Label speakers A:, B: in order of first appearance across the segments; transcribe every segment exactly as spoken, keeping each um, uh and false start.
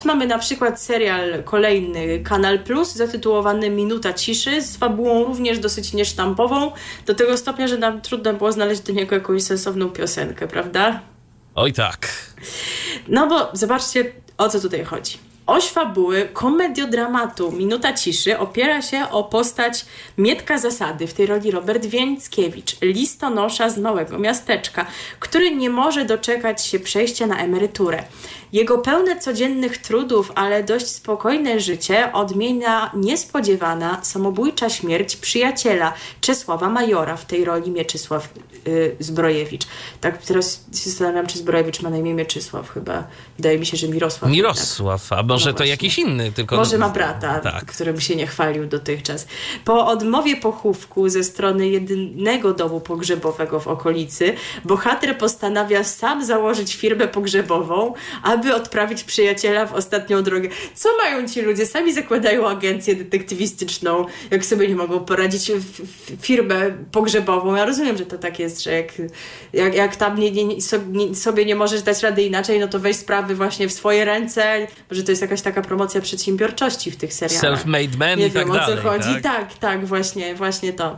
A: Mamy na przykład serial kolejny Kanal Plus zatytułowany Minuta Ciszy z fabułą również dosyć niesztampową, do tego stopnia, że nam trudno było znaleźć do niego jakąś sensowną piosenkę, prawda?
B: Oj tak.
A: No bo zobaczcie, o co tutaj chodzi. Oś fabuły komediodramatu Minuta Ciszy opiera się o postać Mietka Zasady, w tej roli Robert Więckiewicz, listonosza z małego miasteczka, który nie może doczekać się przejścia na emeryturę. Jego pełne codziennych trudów, ale dość spokojne życie odmienia niespodziewana, samobójcza śmierć przyjaciela Czesława Majora, w tej roli Mieczysław yy, Zbrojewicz. Tak teraz się zastanawiam, czy Zbrojewicz ma na imię Mieczysław chyba. Wydaje mi się, że Mirosław.
B: Mirosław, tak. A może no to jakiś inny? Tylko
A: może ma brata, tak, którym się nie chwalił dotychczas. Po odmowie pochówku ze strony jedynego domu pogrzebowego w okolicy, bohater postanawia sam założyć firmę pogrzebową, aby odprawić przyjaciela w ostatnią drogę. Co mają ci ludzie? Sami zakładają agencję detektywistyczną, jak sobie nie mogą poradzić w, w firmę pogrzebową. Ja rozumiem, że to tak jest, że jak, jak, jak tam nie, nie, nie, sobie nie możesz dać rady inaczej, no to weź sprawy właśnie w swoje ręce, że to jest jakaś taka promocja przedsiębiorczości w tych serialach.
B: Self-made man
A: nie
B: i tak
A: wiem,
B: dalej.
A: o co chodzi.
B: Tak,
A: tak, tak właśnie, właśnie to.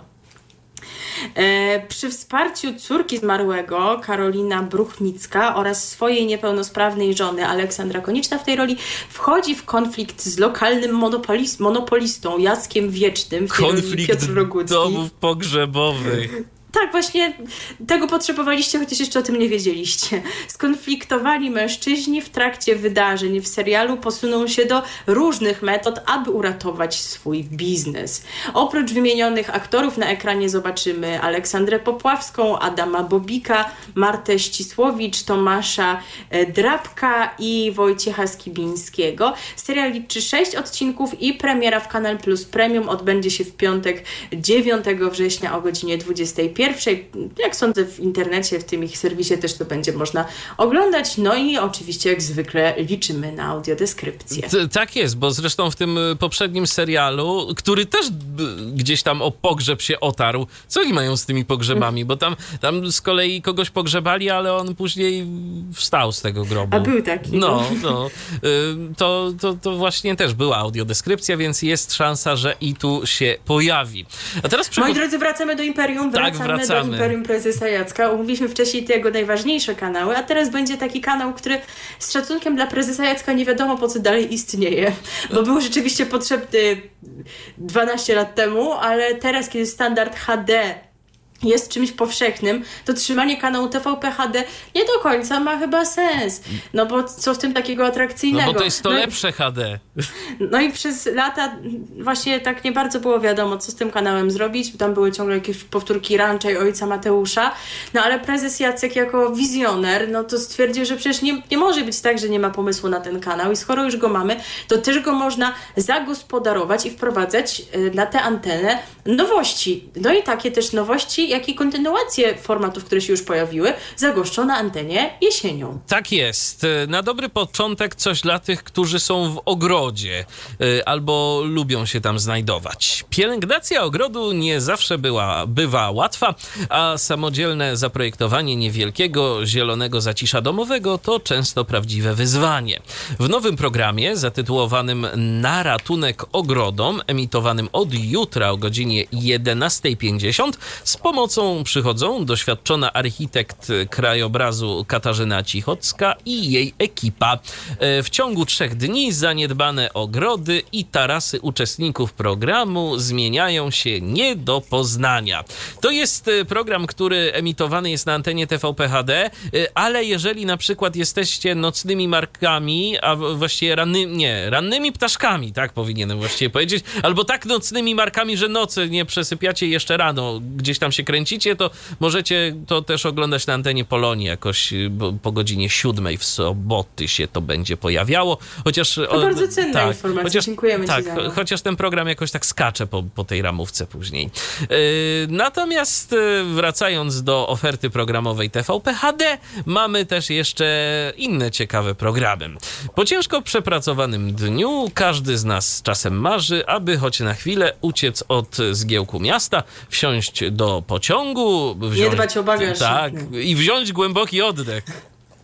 A: E, przy wsparciu córki zmarłego Karolina Bruchnicka oraz swojej niepełnosprawnej żony Aleksandra Konieczna w tej roli wchodzi w konflikt z lokalnym monopolis- monopolistą Jackiem Wiecznym, w tej roli Piotr Rogucki.
B: Domów pogrzebowych.
A: Tak, właśnie tego potrzebowaliście, chociaż jeszcze o tym nie wiedzieliście. Skonfliktowani mężczyźni w trakcie wydarzeń w serialu posuną się do różnych metod, aby uratować swój biznes. Oprócz wymienionych aktorów na ekranie zobaczymy Aleksandrę Popławską, Adama Bobika, Martę Ścisłowicz, Tomasza Drabka i Wojciecha Skibińskiego. Serial liczy sześć odcinków i premiera w Kanal Plus Premium odbędzie się w piątek dziewiątego września o godzinie dwudziestej pierwszej. Jak sądzę, w internecie, w tym ich serwisie też to będzie można oglądać. No i oczywiście jak zwykle liczymy na audiodeskrypcję.
B: T- tak jest, bo zresztą w tym poprzednim serialu, który też b- gdzieś tam o pogrzeb się otarł, co oni mają z tymi pogrzebami? Bo tam, tam z kolei kogoś pogrzebali, ale on później wstał z tego grobu.
A: A był taki.
B: No, no. Y, to, to, to właśnie też była audiodeskrypcja, więc jest szansa, że i tu się pojawi. A teraz przechod...
A: Moi drodzy, wracamy do Imperium.
B: Tak,
A: wracamy, wracamy do Imperium Prezesa Jacka. Umówiliśmy wcześniej te jego najważniejsze kanały, a teraz będzie taki kanał, który z szacunkiem dla Prezesa Jacka nie wiadomo po co dalej istnieje, bo był rzeczywiście potrzebny dwanaście lat temu, ale teraz, kiedy standard H D jest czymś powszechnym, to trzymanie kanału T V P H D nie do końca ma chyba sens. No bo co w tym takiego atrakcyjnego?
B: No bo to jest to
A: no
B: lepsze H D.
A: No i przez lata właśnie tak nie bardzo było wiadomo, co z tym kanałem zrobić. Tam były ciągle jakieś powtórki Rancza i Ojca Mateusza. No ale prezes Jacek jako wizjoner, no to stwierdził, że przecież nie, nie może być tak, że nie ma pomysłu na ten kanał i skoro już go mamy, to też go można zagospodarować i wprowadzać na tę antenę nowości. No i takie też nowości, jak i kontynuacje formatów, które się już pojawiły, zagoszczą na antenie jesienią.
B: Tak jest. Na dobry początek coś dla tych, którzy są w ogrodzie y, albo lubią się tam znajdować. Pielęgnacja ogrodu nie zawsze była, bywa łatwa, a samodzielne zaprojektowanie niewielkiego zielonego zacisza domowego to często prawdziwe wyzwanie. W nowym programie zatytułowanym Na ratunek ogrodom, emitowanym od jutra o godzinie jedenasta pięćdziesiąt, z pomocą przychodzą doświadczona architekt krajobrazu Katarzyna Cichocka i jej ekipa. W ciągu trzech dni zaniedbane ogrody i tarasy uczestników programu zmieniają się nie do poznania. To jest program, który emitowany jest na antenie T V P H D, ale jeżeli na przykład jesteście nocnymi markami, a właściwie ranny, nie, rannymi ptaszkami, tak powinienem właściwie powiedzieć, albo tak nocnymi markami, że nocy nie przesypiacie jeszcze rano, gdzieś tam się kręcicie, to możecie to też oglądać na antenie Polonii jakoś po godzinie siódmej w soboty się to będzie pojawiało. Chociaż,
A: to o, bardzo cenna tak, informacja, chociaż, dziękujemy
B: tak,
A: Ci za to.
B: Chociaż ten program jakoś tak skacze po, po tej ramówce później. Yy, natomiast yy, wracając do oferty programowej T V P H D, mamy też jeszcze inne ciekawe programy. Po ciężko przepracowanym dniu każdy z nas czasem marzy, aby choć na chwilę uciec od zgiełku miasta, wsiąść do pociągu, wziąć,
A: nie dbać o bagaż.
B: tak, i wziąć głęboki oddech.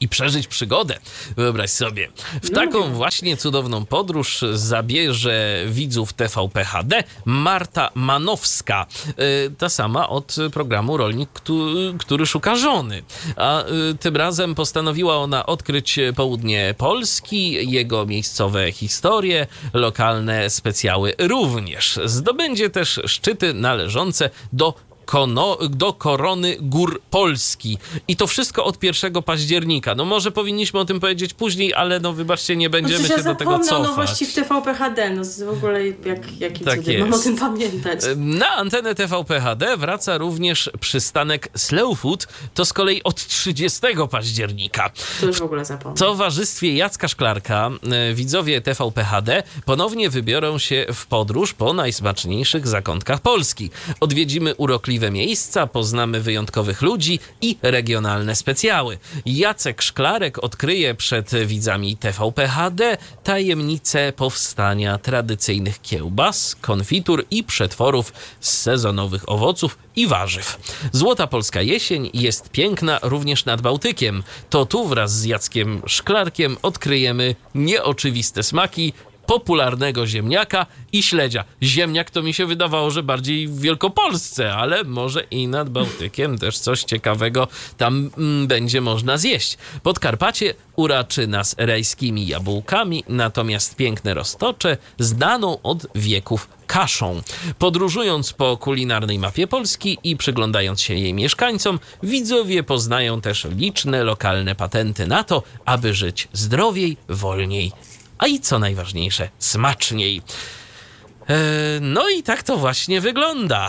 B: i przeżyć przygodę. Wyobraź sobie. W
A: No
B: taką
A: wiem.
B: właśnie cudowną podróż zabierze widzów T V P H D Marta Manowska. Y, Ta sama od programu Rolnik, któ- który szuka żony. A y, tym razem postanowiła ona odkryć południe Polski, jego miejscowe historie, lokalne specjały również. Zdobędzie też szczyty należące do Kono, do Korony Gór Polski. I to wszystko od pierwszego października. No może powinniśmy o tym powiedzieć później, ale no wybaczcie, nie będziemy
A: no,
B: się do tego
A: cofać.
B: cofać.
A: No nowości w T V P H D, no w ogóle jak, jakim
B: Tak
A: cudem mam
B: jest.
A: o tym pamiętać.
B: Na antenę T V P H D wraca również przystanek Slow Food, to z kolei od trzydziestego października.
A: To już w ogóle zapomnę.
B: W towarzystwie Jacka Szklarka e, widzowie T V P H D ponownie wybiorą się w podróż po najsmaczniejszych zakątkach Polski. Odwiedzimy urokliwe miejsca, poznamy wyjątkowych ludzi i regionalne specjały. Jacek Szklarek odkryje przed widzami T V P H D tajemnicę powstania tradycyjnych kiełbas, konfitur i przetworów z sezonowych owoców i warzyw. Złota polska jesień jest piękna również nad Bałtykiem. To tu wraz z Jackiem Szklarkiem odkryjemy nieoczywiste smaki popularnego ziemniaka i śledzia. Ziemniak to mi się wydawało, że bardziej w Wielkopolsce, ale może i nad Bałtykiem też coś ciekawego tam mm, będzie można zjeść. Podkarpacie uraczy nas rajskimi jabłkami, natomiast piękne Roztocze znaną od wieków kaszą. Podróżując po kulinarnej mapie Polski i przyglądając się jej mieszkańcom, widzowie poznają też liczne lokalne patenty na to, aby żyć zdrowiej, wolniej, a i co najważniejsze, smaczniej. E, no i tak to właśnie wygląda.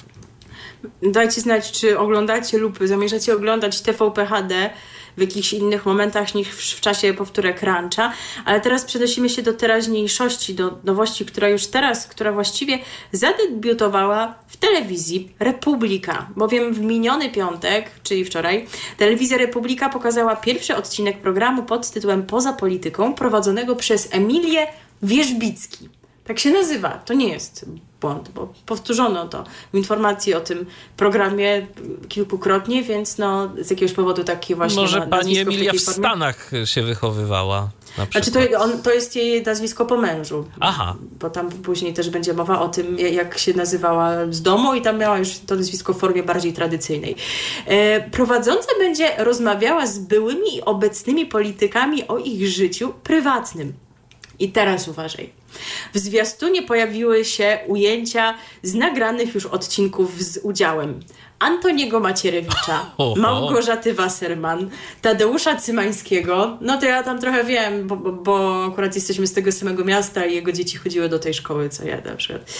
A: Dajcie znać, czy oglądacie lub zamierzacie oglądać T V P H D w jakichś innych momentach niż w, w czasie powtórek Rancha, ale teraz przenosimy się do teraźniejszości, do nowości, która już teraz, która właściwie zadebiutowała w telewizji Republika, bowiem w miniony piątek, czyli wczoraj, telewizja Republika pokazała pierwszy odcinek programu pod tytułem Poza polityką, prowadzonego przez Emilię Wierzbicki. Tak się nazywa, to nie jest błąd, bo powtórzono to w informacji o tym programie kilkukrotnie, więc no z jakiegoś powodu takie właśnie
B: Może
A: na,
B: pani
A: nazwisko
B: Emilia w,
A: takiej formie.
B: Stanach się wychowywała. Na
A: Znaczy
B: przykład.
A: to, on, to jest jej nazwisko po mężu.
B: Aha.
A: Bo tam później też będzie mowa o tym, jak się nazywała z domu i tam miała już to nazwisko w formie bardziej tradycyjnej. E, prowadząca będzie rozmawiała z byłymi i obecnymi politykami o ich życiu prywatnym. I teraz uważaj. W zwiastunie pojawiły się ujęcia z nagranych już odcinków z udziałem Antoniego Macierewicza,
B: Oho.
A: Małgorzaty Wasserman, Tadeusza Cymańskiego. No to ja tam trochę wiem, bo, bo, bo akurat jesteśmy z tego samego miasta i jego dzieci chodziły do tej szkoły, co ja na przykład.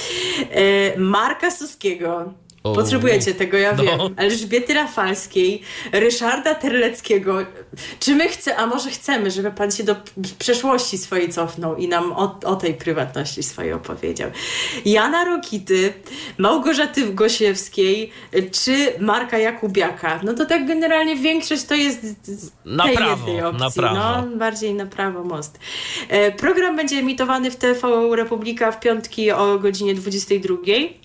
A: E, Marka Suskiego.
B: O.
A: Potrzebujecie tego, ja
B: No.
A: wiem. Elżbiety Rafalskiej, Ryszarda Terleckiego. Czy my chcemy, a może chcemy, żeby pan się do przeszłości swojej cofnął i nam o, o tej prywatności swojej opowiedział. Jana Rokity, Małgorzaty Gosiewskiej, czy Marka Jakubiaka. No to tak generalnie większość to jest z
B: Na
A: tej
B: prawo,
A: jednej opcji.
B: na prawo.
A: No, bardziej na prawo most. E, program będzie emitowany w T V Republika w piątki o godzinie dwudziestej drugiej.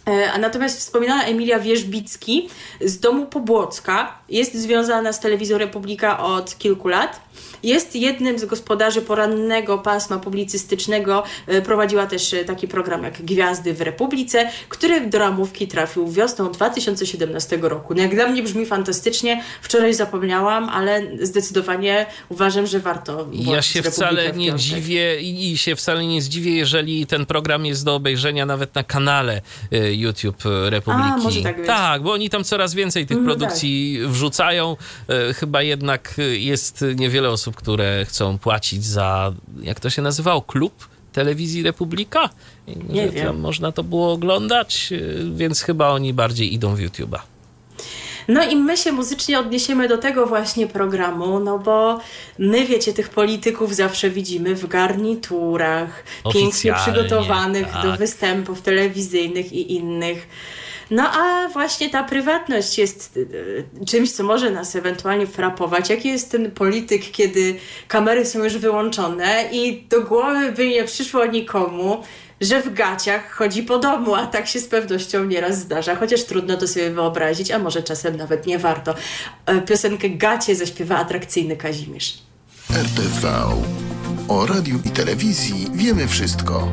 A: A natomiast wspominana Emilia Wierzbicki z domu Pobłocka jest związana z telewizją Republika od kilku lat. Jest jednym z gospodarzy porannego pasma publicystycznego. Prowadziła też taki program jak Gwiazdy w Republice, który do ramówki trafił wiosną dwa tysiące siedemnastego roku. No jak dla mnie brzmi fantastycznie. Wczoraj zapomniałam, ale zdecydowanie uważam, że warto.
B: Ja się wcale nie dziwię i i się wcale nie zdziwię, jeżeli ten program jest do obejrzenia nawet na kanale y, YouTube Republiki.
A: A, może tak być.
B: Tak, bo oni tam coraz więcej tych
A: Mm,
B: produkcji wrzucają. Y, chyba jednak y, jest niewiele osób, które chcą płacić za, jak to się nazywało, klub telewizji Republika?
A: Nie
B: że
A: wiem.
B: tam można to było oglądać, y, więc chyba oni bardziej idą w YouTube'a.
A: No i my się muzycznie odniesiemy do tego właśnie programu, no bo my, wiecie, tych polityków zawsze widzimy w garniturach, pięknie
B: Oficjalnie,
A: przygotowanych
B: tak.
A: do występów telewizyjnych i innych. No a właśnie ta prywatność jest y, czymś, co może nas ewentualnie frapować. Jaki jest ten polityk, kiedy kamery są już wyłączone i do głowy by nie przyszło nikomu, że w gaciach chodzi po domu, a tak się z pewnością nieraz zdarza, chociaż trudno to sobie wyobrazić, a może czasem nawet nie warto. Piosenkę Gacie zaśpiewa atrakcyjny Kazimierz.
C: R T V. O radiu i telewizji wiemy wszystko.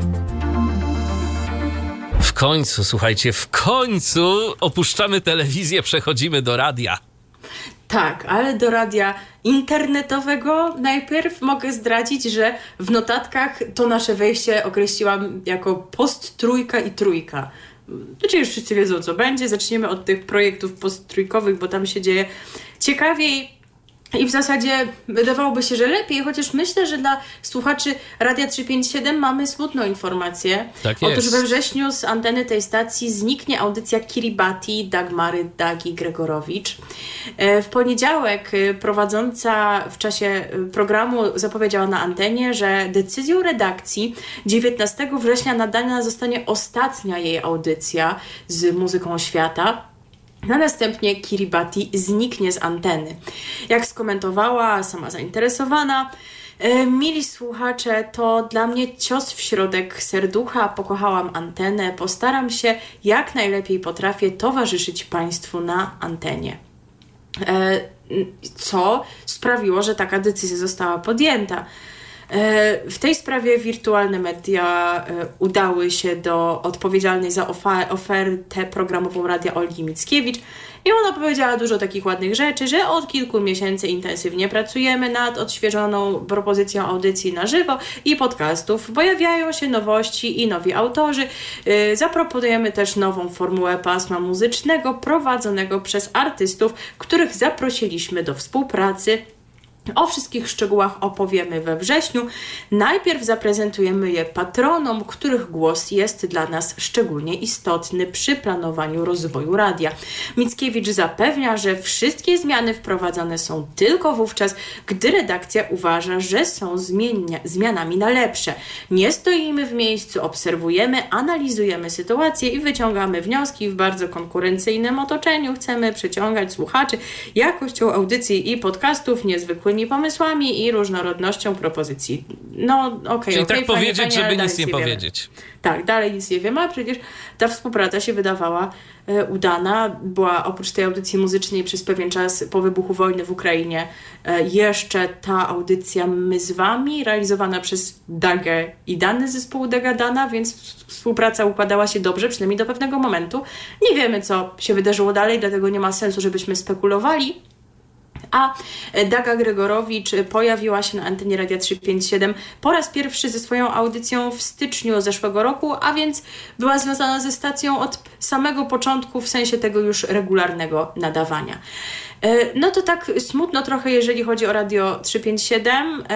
B: W końcu, słuchajcie, w końcu opuszczamy telewizję, przechodzimy do radia.
A: Tak, ale do radia internetowego najpierw mogę zdradzić, że w notatkach to nasze wejście określiłam jako post trójka i trójka. Znaczy już wszyscy wiedzą, co będzie. Zaczniemy od tych projektów post-trójkowych, bo tam się dzieje ciekawiej. I w zasadzie wydawałoby się, że lepiej, chociaż myślę, że dla słuchaczy Radia trzysta pięćdziesiąt siedem mamy smutną informację.
B: Tak jest.
A: Otóż we wrześniu z anteny tej stacji zniknie audycja Kiribati Dagmary Dagi Gregorowicz. W poniedziałek prowadząca w czasie programu zapowiedziała na antenie, że decyzją redakcji dziewiętnastego września nadana zostanie ostatnia jej audycja z muzyką świata. A następnie Kiribati zniknie z anteny. Jak skomentowała sama zainteresowana, e, mili słuchacze, to dla mnie cios w środek serducha, pokochałam antenę, postaram się jak najlepiej potrafię towarzyszyć Państwu na antenie. E, co sprawiło, że taka decyzja została podjęta. W tej sprawie wirtualne media udały się do odpowiedzialnej za ofa- ofertę programową radia Olgi Mickiewicz i ona powiedziała dużo takich ładnych rzeczy, że od kilku miesięcy intensywnie pracujemy nad odświeżoną propozycją audycji na żywo i podcastów. Pojawiają się nowości i nowi autorzy. Zaproponujemy też nową formułę pasma muzycznego prowadzonego przez artystów, których zaprosiliśmy do współpracy. O wszystkich szczegółach opowiemy we wrześniu. Najpierw zaprezentujemy je patronom, których głos jest dla nas szczególnie istotny przy planowaniu rozwoju radia. Mickiewicz zapewnia, że wszystkie zmiany wprowadzane są tylko wówczas, gdy redakcja uważa, że są zmienia- zmianami na lepsze. Nie stoimy w miejscu, obserwujemy, analizujemy sytuację i wyciągamy wnioski w bardzo konkurencyjnym otoczeniu. Chcemy przyciągać słuchaczy jakością audycji i podcastów, niezwykłymi pomysłami i różnorodnością propozycji. No okej, okay,
B: Czyli
A: okay,
B: tak
A: fajnie,
B: powiedzieć,
A: fajnie,
B: żeby
A: ale
B: nic nie
A: wiemy.
B: powiedzieć.
A: Tak, dalej nic nie wiemy, a przecież ta współpraca się wydawała e, udana. Była oprócz tej audycji muzycznej przez pewien czas po wybuchu wojny w Ukrainie e, jeszcze ta audycja My z Wami, realizowana przez Dagę i Dany zespołu Daga Dana, więc współpraca układała się dobrze, przynajmniej do pewnego momentu. Nie wiemy, co się wydarzyło dalej, dlatego nie ma sensu, żebyśmy spekulowali. A Daga Gregorowicz pojawiła się na antenie Radia trzysta pięćdziesiąt siedem po raz pierwszy ze swoją audycją w styczniu zeszłego roku, a więc była związana ze stacją od samego początku, w sensie tego już regularnego nadawania. No to tak smutno trochę, jeżeli chodzi o Radio trzysta pięćdziesiąt siedem,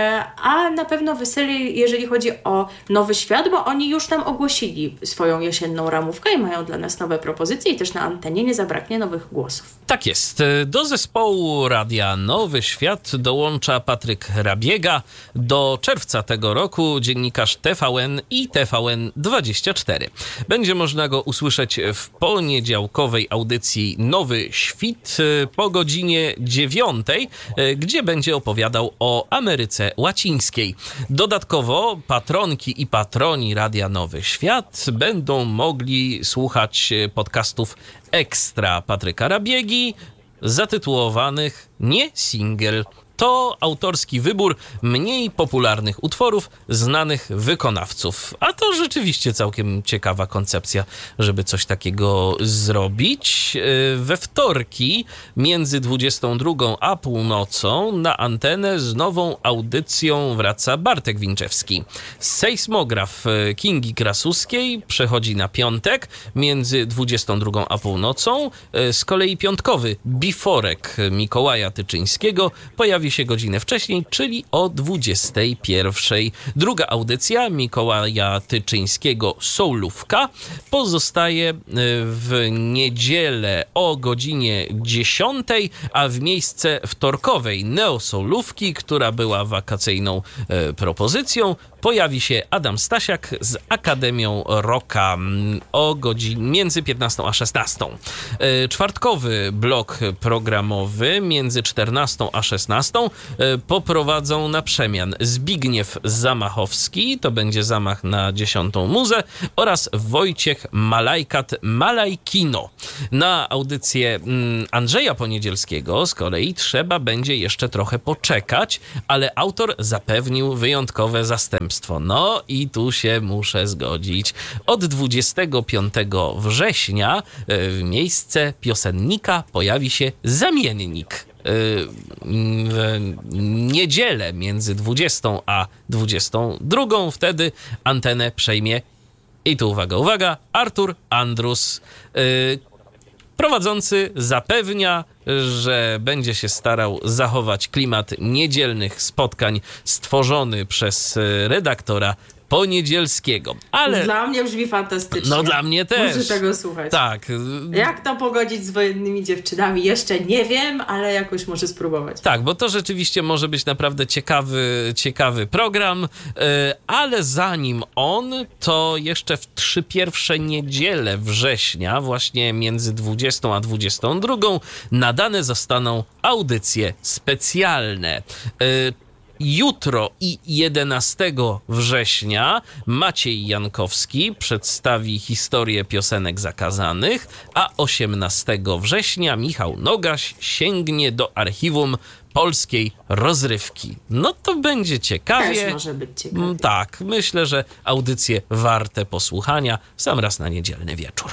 A: a na pewno weseli, jeżeli chodzi o Nowy Świat, bo oni już tam ogłosili swoją jesienną ramówkę i mają dla nas nowe propozycje i też na antenie nie zabraknie nowych głosów.
B: Tak jest. Do zespołu Radia Nowy Świat dołącza Patryk Rabiega. Do czerwca tego roku dziennikarz T V N i T V N dwadzieścia cztery. Będzie można go usłyszeć w poniedziałkowej audycji Nowy Świt po godzinie dziewiątej, gdzie będzie opowiadał o Ameryce Łacińskiej. Dodatkowo patronki i patroni Radia Nowy Świat będą mogli słuchać podcastów ekstra Patryka Rabiegi, zatytułowanych Nie Single. To autorski wybór mniej popularnych utworów znanych wykonawców. A to rzeczywiście całkiem ciekawa koncepcja, żeby coś takiego zrobić. We wtorki między dwudziestą drugą a północą na antenę z nową audycją wraca Bartek Winczewski. Sejsmograf Kingi Krasuskiej przechodzi na piątek między dwudziestą drugą a północą. Z kolei piątkowy Biforek Mikołaja Tyczyńskiego pojawi się godzinę wcześniej, czyli o dwudziestej pierwszej. Druga audycja Mikołaja Tyczyńskiego Soulówka pozostaje w niedzielę o godzinie dziesiątej, a w miejsce wtorkowej Neosoulówki, która była wakacyjną e, propozycją, pojawi się Adam Stasiak z Akademią Rocka o godzinie między piętnastą a szesnastą. Czwartkowy blok programowy między czternastą a szesnastą dwudziestą poprowadzą na przemian Zbigniew Zamachowski, to będzie zamach na dziesiątą muzę, oraz Wojciech Malajkat Malajkino. Na audycję Andrzeja Poniedzielskiego z kolei trzeba będzie jeszcze trochę poczekać, ale autor zapewnił wyjątkowe zastępstwo. No i tu się muszę zgodzić. Od dwudziestego piątego września w miejsce piosennika pojawi się zamiennik. W niedzielę między dwudziestą a dwudziestą drugą wtedy antenę przejmie, i tu uwaga, uwaga, Artur Andrus. Prowadzący zapewnia, że będzie się starał zachować klimat niedzielnych spotkań stworzony przez redaktora Poniedzielskiego. Ale
A: dla mnie brzmi fantastycznie.
B: No dla mnie też.
A: Muszę tego słuchać.
B: Tak.
A: Jak to pogodzić z wojennymi dziewczynami? Jeszcze nie wiem, ale jakoś muszę spróbować.
B: Tak, bo to rzeczywiście może być naprawdę ciekawy, ciekawy program, ale zanim on, to jeszcze w trzy pierwsze niedziele września, właśnie między dwudziestą a dwudziestą drugą, nadane zostaną audycje specjalne. Jutro i jedenastego września Maciej Jankowski przedstawi historię piosenek zakazanych, a osiemnastego września Michał Nogaś sięgnie do archiwum polskiej rozrywki. No to będzie ciekawie.
A: Też może być ciekawie.
B: Tak, myślę, że audycje warte posłuchania w sam raz na niedzielny wieczór.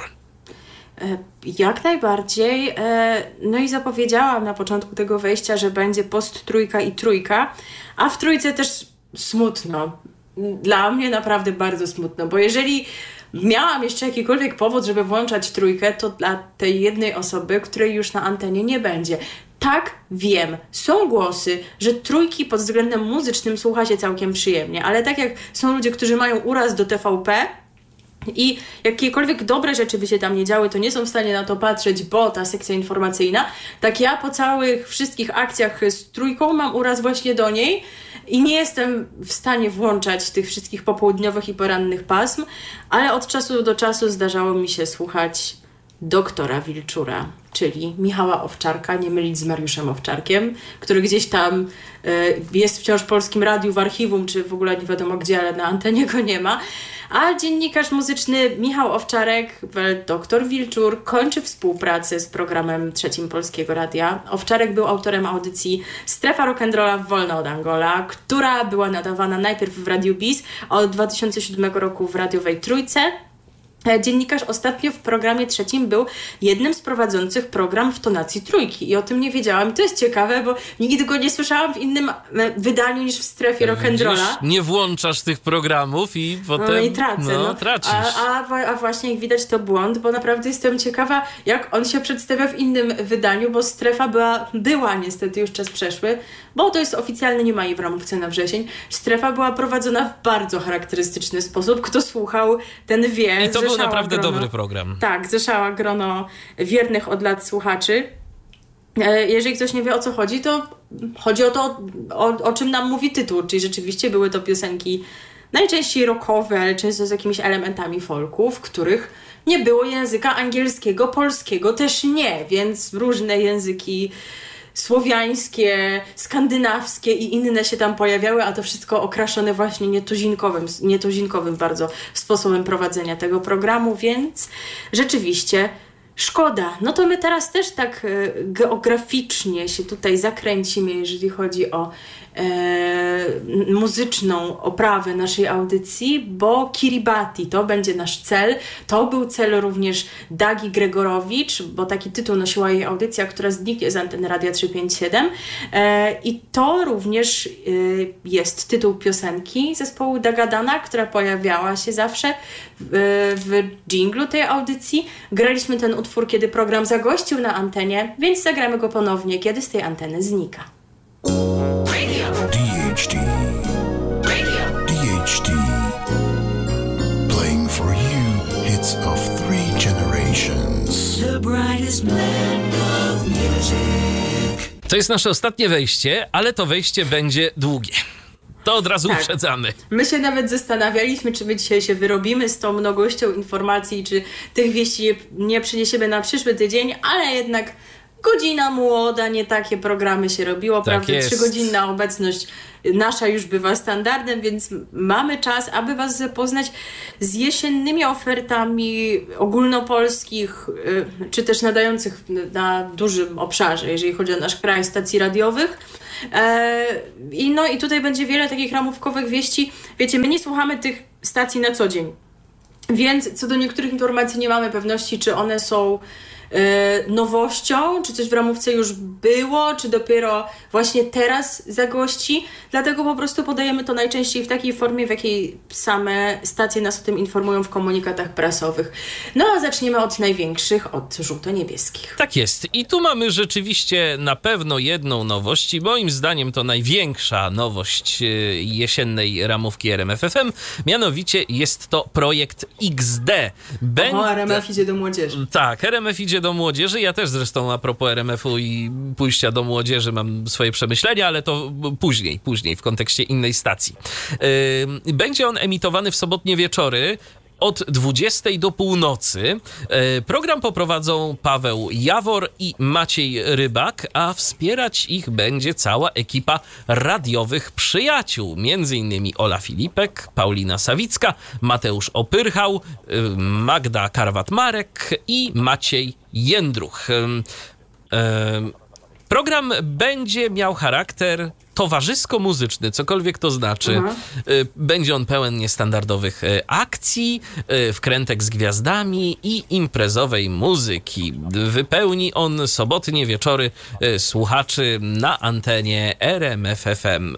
A: Jak najbardziej. No i zapowiedziałam na początku tego wejścia, że będzie post trójka i trójka, a w trójce też smutno. Dla mnie naprawdę bardzo smutno, bo jeżeli miałam jeszcze jakikolwiek powód, żeby włączać trójkę, to dla tej jednej osoby, której już na antenie nie będzie. Tak, wiem, są głosy, że trójki pod względem muzycznym słucha się całkiem przyjemnie, ale tak jak są ludzie, którzy mają uraz do T V P, i jakiekolwiek dobre rzeczy by się tam nie działy, to nie są w stanie na to patrzeć, bo ta sekcja informacyjna, tak ja po całych wszystkich akcjach z trójką mam uraz właśnie do niej i nie jestem w stanie włączać tych wszystkich popołudniowych i porannych pasm, ale od czasu do czasu zdarzało mi się słuchać doktora Wilczura, czyli Michała Owczarka, nie mylić z Mariuszem Owczarkiem, który gdzieś tam y, jest wciąż w Polskim Radiu, w archiwum, czy w ogóle nie wiadomo gdzie, ale na antenie go nie ma. A dziennikarz muzyczny Michał Owczarek, doktor Wilczur, kończy współpracę z programem Trzecim Polskiego Radia. Owczarek był autorem audycji Strefa Rock'n'Rolla Wolna od Angola, która była nadawana najpierw w Radiu Bis, a od dwa tysiące siódmego roku w radiowej Trójce. Dziennikarz ostatnio w programie Trzecim był jednym z prowadzących program w tonacji trójki i o tym nie wiedziałam. I to jest ciekawe, bo nigdy go nie słyszałam w innym wydaniu niż w Strefie Rock'n'Rolla.
B: Nie włączasz tych programów i potem
A: no i tracę,
B: no,
A: no.
B: tracisz.
A: A, a, a właśnie jak widać to błąd, bo naprawdę jestem ciekawa, jak on się przedstawia w innym wydaniu, bo Strefa była, była niestety już czas przeszły, bo to jest oficjalnie, nie ma jej w ramówce na wrzesień. Strefa była prowadzona w bardzo charakterystyczny sposób. Kto słuchał, ten wie.
B: I to był naprawdę
A: grono,
B: dobry program.
A: Tak, zrzeszała grono wiernych od lat słuchaczy. Jeżeli ktoś nie wie, o co chodzi, to chodzi o to, o, o czym nam mówi tytuł, czyli rzeczywiście były to piosenki najczęściej rockowe, ale często z jakimiś elementami folku, w których nie było języka angielskiego, polskiego też nie, więc różne języki słowiańskie, skandynawskie i inne się tam pojawiały, a to wszystko okraszone właśnie nietuzinkowym, nietuzinkowym bardzo sposobem prowadzenia tego programu, więc rzeczywiście szkoda. No to my teraz też tak e, geograficznie się tutaj zakręcimy, jeżeli chodzi o e, muzyczną oprawę naszej audycji, bo Kiribati to będzie nasz cel. To był cel również Dagi Gregorowicz, bo taki tytuł nosiła jej audycja, która zniknie z anteny Radia trzysta pięćdziesiąt siedem. E, I to również e, jest tytuł piosenki zespołu Dagadana, która pojawiała się zawsze w, w dżinglu tej audycji. Graliśmy ten utwór, kiedy program zagościł na antenie, więc zagramy go ponownie, kiedy z tej anteny znika.
C: D H D. Radio. D H D. Playing for you hits of three generations. The brightest blend of music.
B: To jest nasze ostatnie wejście, ale to wejście będzie długie. To od razu
A: tak.
B: uprzedzamy.
A: My się nawet zastanawialiśmy, czy my dzisiaj się wyrobimy z tą mnogością informacji, czy tych wieści nie przyniesiemy na przyszły tydzień, ale jednak godzina młoda, nie takie programy się robiło,
B: tak
A: prawda?
B: jest.
A: Trzygodzinna obecność nasza już bywa standardem, więc mamy czas, aby Was zapoznać z jesiennymi ofertami ogólnopolskich, czy też nadających na dużym obszarze, jeżeli chodzi o nasz kraj, stacji radiowych. I no i tutaj będzie wiele takich ramówkowych wieści. Wiecie, my nie słuchamy tych stacji na co dzień, więc co do niektórych informacji nie mamy pewności, czy one są nowością, czy coś w ramówce już było, czy dopiero właśnie teraz zagości. Dlatego po prostu podajemy to najczęściej w takiej formie, w jakiej same stacje nas o tym informują w komunikatach prasowych. No a zaczniemy od największych, od żółto-niebieskich.
B: Tak jest. I tu mamy rzeczywiście na pewno jedną nowość i moim zdaniem to największa nowość jesiennej ramówki R M F F M. Mianowicie jest to projekt X D.
A: Bę... O, R M F idzie do młodzieży.
B: Tak, R M F idzie do młodzieży. Ja też zresztą a propos R M F u i pójścia do młodzieży mam swoje przemyślenia, ale to później, później w kontekście innej stacji. Yy, będzie on emitowany w sobotnie wieczory od dwudziestej do północy. Program poprowadzą Paweł Jawor i Maciej Rybak, a wspierać ich będzie cała ekipa radiowych przyjaciół. Między innymi Ola Filipek, Paulina Sawicka, Mateusz Opyrchał, Magda Karwat-Marek i Maciej Jędruch. Program będzie miał charakter towarzysko-muzyczny, cokolwiek to znaczy. Mhm. Będzie on pełen niestandardowych akcji, wkrętek z gwiazdami i imprezowej muzyki. Wypełni on sobotnie wieczory słuchaczy na antenie R M F F M.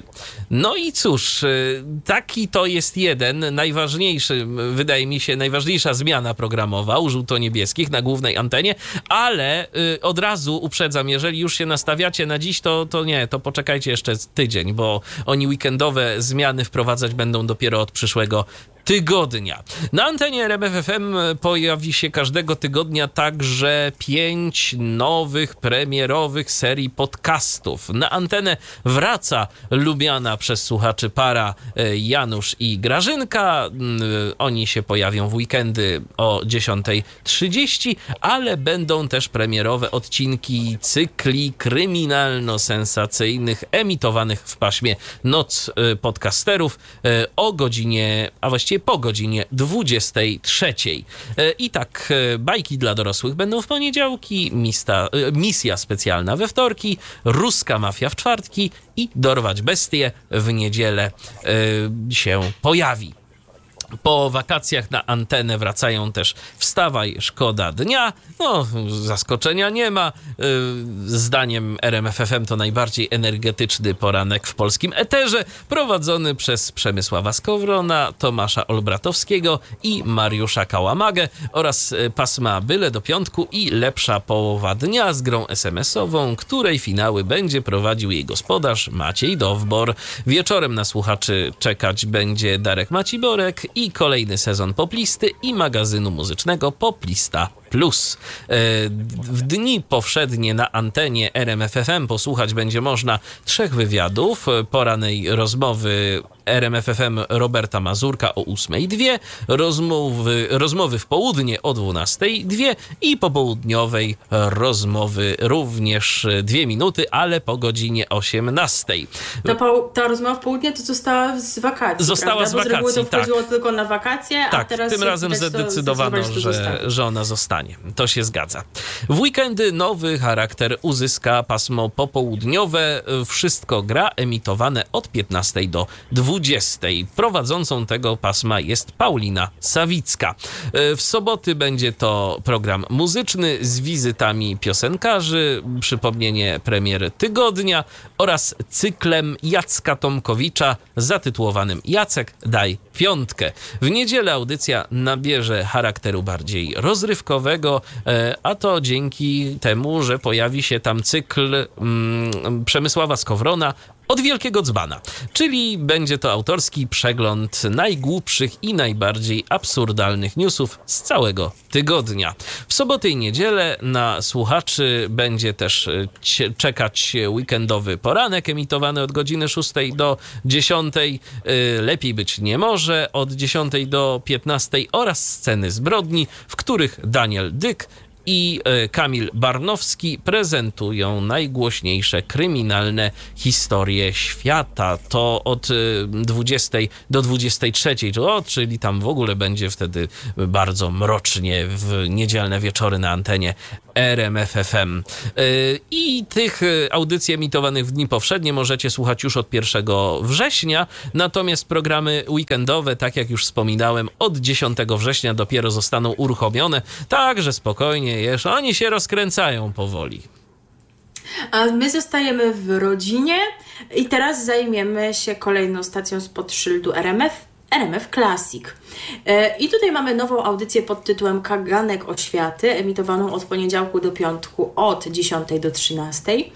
B: No i cóż, taki to jest jeden, najważniejszy, wydaje mi się, najważniejsza zmiana programowa u żółto-niebieskich na głównej antenie, ale od razu uprzedzam, jeżeli już się nastawiacie na dziś, to, to nie, to poczekajcie jeszcze tydzień, bo oni weekendowe zmiany wprowadzać będą dopiero od przyszłego tygodnia. Na antenie R M F F M pojawi się każdego tygodnia także pięć nowych, premierowych serii podcastów. Na antenę wraca lubiana przez słuchaczy para Janusz i Grażynka. Oni się pojawią w weekendy o dziesiąta trzydzieści, ale będą też premierowe odcinki cykli kryminalno-sensacyjnych emitowanych w paśmie Noc Podcasterów o godzinie, a właściwie po godzinie dwudziestej trzeciej. I tak bajki dla dorosłych będą w poniedziałki, mista, misja specjalna we wtorki, ruska mafia w czwartki i dorwać bestię w niedzielę yy, się pojawi. Po wakacjach na antenę wracają też Wstawaj, szkoda dnia. No, zaskoczenia nie ma. Zdaniem R M F F M to najbardziej energetyczny poranek w polskim eterze, prowadzony przez Przemysława Skowrona, Tomasza Olbratowskiego i Mariusza Kałamagę oraz pasma Byle do piątku i Lepsza połowa dnia z grą es em esową, której finały będzie prowadził jej gospodarz Maciej Dowbor. Wieczorem na słuchaczy czekać będzie Darek Maciborek i kolejny sezon Poplisty i magazynu muzycznego Poplista Plus. W dni powszednie na antenie R M F F M posłuchać będzie można trzech wywiadów, porannej rozmowy R M F F M Roberta Mazurka o ósmej dwie, rozmowy, rozmowy w południe o dwunastej dwie i popołudniowej rozmowy również dwie minuty, ale po godzinie osiemnastej.
A: Ta, po, ta rozmowa w południe to została z wakacji,
B: Została
A: prawda?
B: z wakacji,
A: Bo z reguły to wchodziło
B: tak.
A: tylko na wakacje,
B: tak,
A: a teraz
B: tym razem zdecydowano, to, że, że ona zostanie. To się zgadza. W weekendy nowy charakter uzyska pasmo popołudniowe. Wszystko gra emitowane od piętnastej do dwudziestej. Prowadzącą tego pasma jest Paulina Sawicka. W soboty będzie to program muzyczny z wizytami piosenkarzy, przypomnienie premier tygodnia oraz cyklem Jacka Tomkowicza zatytułowanym Jacek, daj piątkę. W niedzielę audycja nabierze charakteru bardziej rozrywkowego, a to dzięki temu, że pojawi się tam cykl mm, Przemysława Skowrona Od Wielkiego Dzbana, czyli będzie to autorski przegląd najgłupszych i najbardziej absurdalnych newsów z całego tygodnia. W soboty i niedzielę na słuchaczy będzie też czekać weekendowy poranek emitowany od godziny szóstej do dziesiątej. Lepiej być nie może, od dziesiątej do piętnastej oraz sceny zbrodni, w których Daniel Dyk i Kamil Barnowski prezentują najgłośniejsze kryminalne historie świata. To od dwudziestej do dwudziestej trzeciej, czyli tam w ogóle będzie wtedy bardzo mrocznie w niedzielne wieczory na antenie R M F F M. I tych audycji emitowanych w dni powszednie możecie słuchać już od pierwszego września, natomiast programy weekendowe, tak jak już wspominałem, od dziesiątego września dopiero zostaną uruchomione, także spokojnie, jeszcze oni się rozkręcają powoli.
A: A my zostajemy w rodzinie i teraz zajmiemy się kolejną stacją spod szyldu R M F, R M F Classic. I tutaj mamy nową audycję pod tytułem Kaganek Oświaty, emitowaną od poniedziałku do piątku od dziesiątej do trzynastej.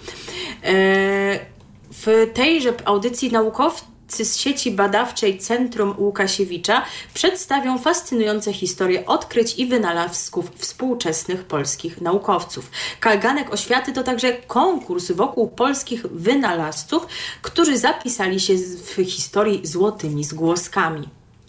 A: W tejże audycji naukowcy z sieci badawczej Centrum Łukasiewicza przedstawią fascynujące historie odkryć i wynalazków współczesnych polskich naukowców. Kaganek Oświaty to także konkurs wokół polskich wynalazców, którzy zapisali się w historii złotymi zgłoskami.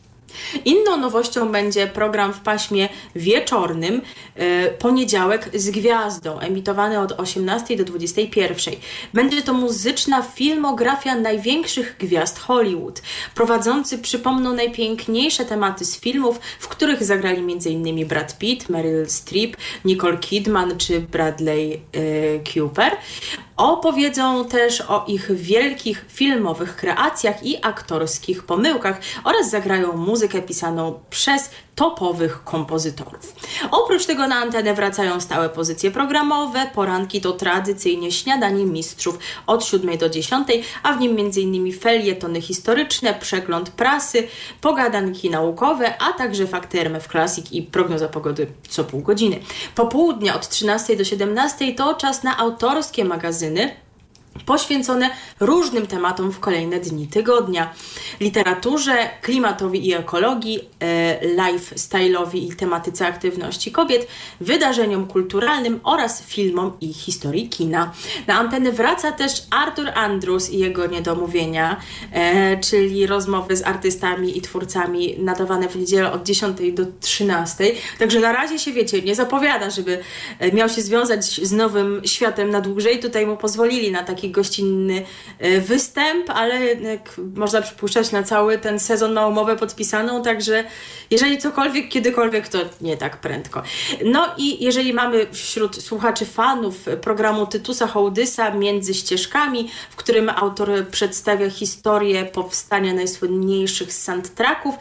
A: Inną nowością będzie program w paśmie wieczornym e, Poniedziałek z Gwiazdą, emitowany od osiemnastej do dwudziestej pierwszej. Będzie to muzyczna filmografia największych gwiazd Hollywood. Prowadzący przypomną najpiękniejsze tematy z filmów, w których zagrali m.in. Brad Pitt, Meryl Streep, Nicole Kidman czy Bradley e, Cooper. Opowiedzą też o ich wielkich filmowych kreacjach i aktorskich pomyłkach oraz zagrają muzykę pisaną przez topowych kompozytorów. Oprócz tego na antenę wracają stałe pozycje programowe. Poranki to tradycyjnie śniadanie mistrzów od siódmej do dziesiątej, a w nim m.in. felietony historyczne, przegląd prasy, pogadanki naukowe, a także fakty R M F Classic i prognoza pogody co pół godziny. Popołudnie od trzynastej do siedemnastej to czas na autorskie magazyny poświęcone różnym tematom w kolejne dni tygodnia. Literaturze, klimatowi i ekologii, e, lifestyle'owi i tematyce aktywności kobiet, wydarzeniom kulturalnym oraz filmom i historii kina. Na antenę wraca też Arthur Andrus i jego niedomówienia, e, czyli rozmowy z artystami i twórcami nadawane w niedzielę od dziesiątej do trzynastej. Także na razie się, wiecie, nie zapowiada, żeby miał się związać z nowym światem na dłużej. Tutaj mu pozwolili na taki gościnny występ, ale jak można przypuszczać, na cały ten sezon ma umowę podpisaną, także jeżeli cokolwiek, kiedykolwiek, to nie tak prędko. No i jeżeli mamy wśród słuchaczy fanów programu Tytusa Hołdysa Między ścieżkami, w którym autor przedstawia historię powstania najsłynniejszych soundtracków,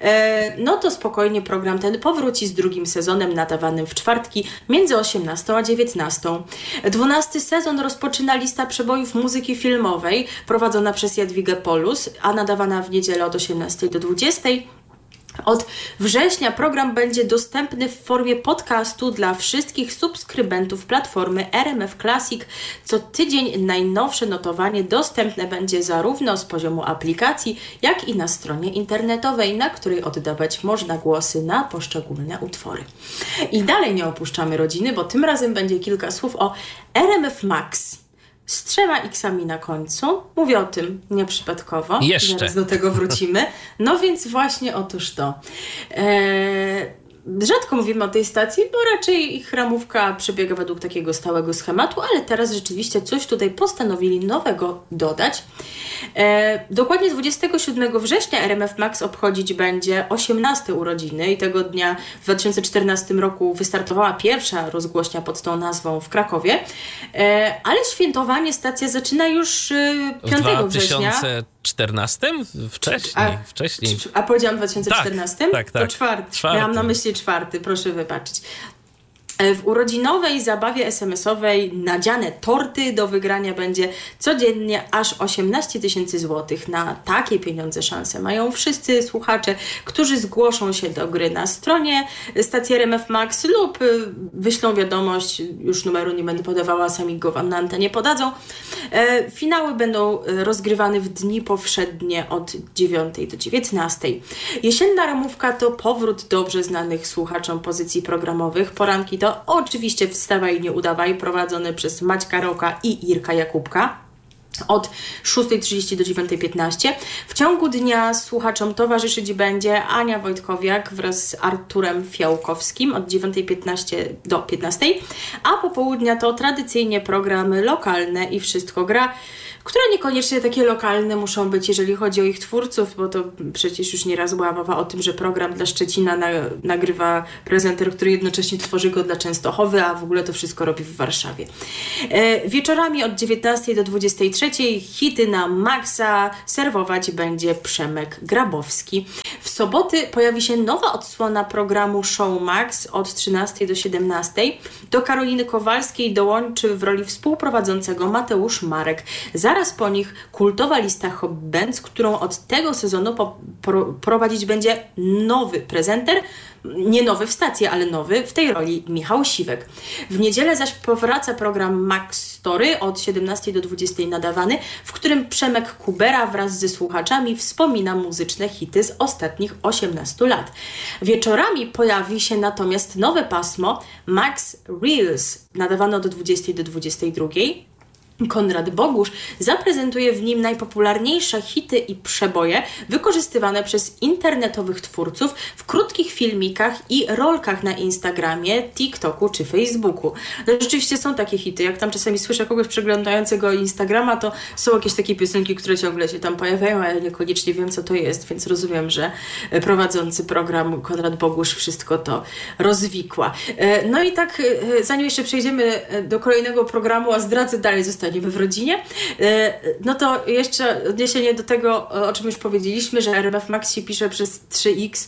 A: no to spokojnie program ten powróci z drugim sezonem nadawanym w czwartki między osiemnastą a dziewiętnastą. Dwunasty sezon rozpoczyna lista przebojów muzyki filmowej prowadzona przez Jadwigę Polus, a nadawana w niedzielę od osiemnastej do dwudziestej. Od września program będzie dostępny w formie podcastu dla wszystkich subskrybentów platformy R M F Classic. Co tydzień najnowsze notowanie dostępne będzie zarówno z poziomu aplikacji, jak i na stronie internetowej, na której oddawać można głosy na poszczególne utwory. I dalej nie opuszczamy rodziny, bo tym razem będzie kilka słów o R M F Max. Z trzema X-ami na końcu. Mówię o tym nieprzypadkowo.
B: Jeszcze.
A: Zaraz do tego wrócimy. No więc właśnie otóż to. Eee, rzadko mówimy o tej stacji, bo raczej ich ramówka przebiega według takiego stałego schematu, ale teraz rzeczywiście coś tutaj postanowili nowego dodać. E, dokładnie dwudziestego siódmego września R M F Max obchodzić będzie osiemnaste urodziny i tego dnia w dwa tysiące czternastym roku wystartowała pierwsza rozgłośnia pod tą nazwą w Krakowie, e, ale świętowanie stacja zaczyna już e, piątego września.
B: W dwa tysiące czternastym? Wcześniej.
A: A,
B: wcześniej.
A: a powiedziałam w dwa tysiące czternastym?
B: Tak, tak, tak.
A: To czwarty.
B: czwarty.
A: Miałam na myśli czwarty, proszę wybaczyć. W urodzinowej zabawie es em esowej nadziane torty do wygrania będzie codziennie aż osiemnaście tysięcy złotych. Na takie pieniądze szanse mają wszyscy słuchacze, którzy zgłoszą się do gry na stronie stacji R M F Max lub wyślą wiadomość, już numeru nie będę podawała, sami go wam na antenie podadzą. Finały będą rozgrywane w dni powszednie od dziewiątej do dziewiętnastej. Jesienna ramówka to powrót dobrze znanych słuchaczom pozycji programowych. Poranki to oczywiście Wstawaj, nie udawaj, prowadzone przez Maćka Roka i Irka Jakubka. od szósta trzydzieści do dziewiąta piętnaście. W ciągu dnia słuchaczom towarzyszyć będzie Ania Wojtkowiak wraz z Arturem Fiałkowskim od dziewiąta piętnaście do piętnastej, a popołudnia to tradycyjnie programy lokalne i Wszystko gra, które niekoniecznie takie lokalne muszą być, jeżeli chodzi o ich twórców, bo to przecież już nieraz była mowa o tym, że program dla Szczecina na, nagrywa prezenter, który jednocześnie tworzy go dla Częstochowy, a w ogóle to wszystko robi w Warszawie. E, wieczorami od dziewiętnastej do dwudziestej trzeciej hity na maksa serwować będzie Przemek Grabowski. W soboty pojawi się nowa odsłona programu Show Max od trzynastej do siedemnastej. Do Karoliny Kowalskiej dołączy w roli współprowadzącego Mateusz Marek. Zaraz po nich kultowa lista Hot Bands, którą od tego sezonu po, pro, prowadzić będzie nowy prezenter, nie nowy w stacji, ale nowy w tej roli Michał Siwek. W niedzielę zaś powraca program Max Story od siedemnastej do dwudziestej nadawany, w którym Przemek Kubera wraz ze słuchaczami wspomina muzyczne hity z ostatnich osiemnastu lat. Wieczorami pojawi się natomiast nowe pasmo Max Reels, nadawane od dwudziestej do dwudziestej drugiej. Konrad Bogusz zaprezentuje w nim najpopularniejsze hity i przeboje wykorzystywane przez internetowych twórców w krótkich filmikach i rolkach na Instagramie, TikToku czy Facebooku. No, rzeczywiście są takie hity. Jak tam czasami słyszę kogoś przeglądającego Instagrama, to są jakieś takie piosenki, które ciągle się tam pojawiają, ale niekoniecznie wiem, co to jest, więc rozumiem, że prowadzący program Konrad Bogusz wszystko to rozwikła. No i tak, zanim jeszcze przejdziemy do kolejnego programu, a zdradzę dalej, zostanie w rodzinie, no to jeszcze odniesienie do tego, o czym już powiedzieliśmy, że R M F Max się pisze przez trzy X,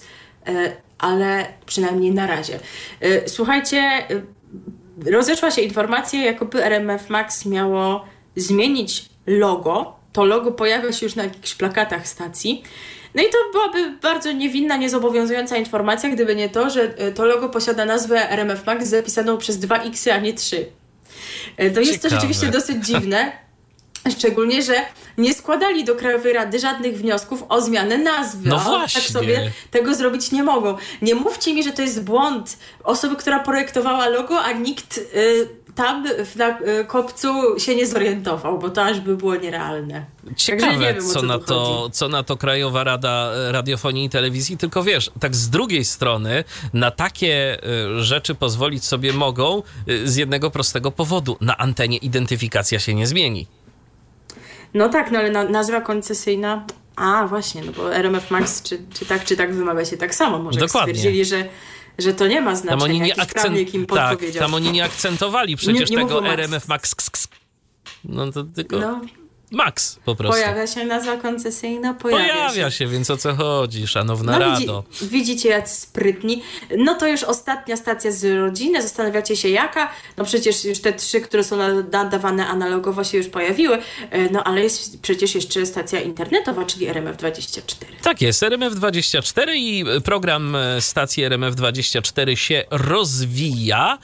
A: ale przynajmniej na razie. Słuchajcie, rozeszła się informacja, jakoby R M F Max miało zmienić logo. To logo pojawia się już na jakichś plakatach stacji. No i to byłaby bardzo niewinna, niezobowiązująca informacja, gdyby nie to, że to logo posiada nazwę R M F Max zapisaną przez dwa X, a nie trzy. To jest
B: Ciekawe.
A: To rzeczywiście dosyć dziwne, szczególnie, że nie składali do Krajowej Rady żadnych wniosków o zmianę nazwy.
B: No
A: o,
B: właśnie.
A: Tak sobie tego zrobić nie mogą. Nie mówcie mi, że to jest błąd osoby, która projektowała logo, a nikt y, tam w, na y, kopcu się nie zorientował, bo to aż by było nierealne.
B: Ciekawe,
A: nie wiem,
B: co,
A: co
B: na
A: tu
B: to,
A: chodzi.
B: co na to Krajowa Rada Radiofonii i Telewizji, tylko wiesz, tak z drugiej strony na takie y, rzeczy pozwolić sobie mogą y, z jednego prostego powodu. Na antenie identyfikacja się nie zmieni.
A: No tak, no ale na, nazwa koncesyjna... A, właśnie, no bo R M F Max czy, czy tak, czy tak wymawia się tak samo. Może
B: Dokładnie.
A: stwierdzili, że, że to nie ma znaczenia.
B: Tam oni nie,
A: Jakiś
B: akcent...
A: prawnik im
B: tak,
A: podpowiedział.
B: tam oni nie akcentowali przecież
A: Nie- nie
B: tego
A: mówią Max.
B: R M F Max. Ks, ks. No to tylko
A: No,
B: Max po prostu.
A: pojawia się nazwa koncesyjna, pojawia,
B: Pojawia się, więc o co chodzi, szanowna
A: No, widzi,
B: Rado?
A: widzicie, jak sprytni. No to już ostatnia stacja z rodziny. Zastanawiacie się jaka? No przecież już te trzy, które są nadawane analogowo się już pojawiły. No ale jest przecież jeszcze stacja internetowa, czyli R M F dwadzieścia cztery.
B: Tak jest, R M F dwadzieścia cztery i program stacji R M F dwadzieścia cztery się rozwija.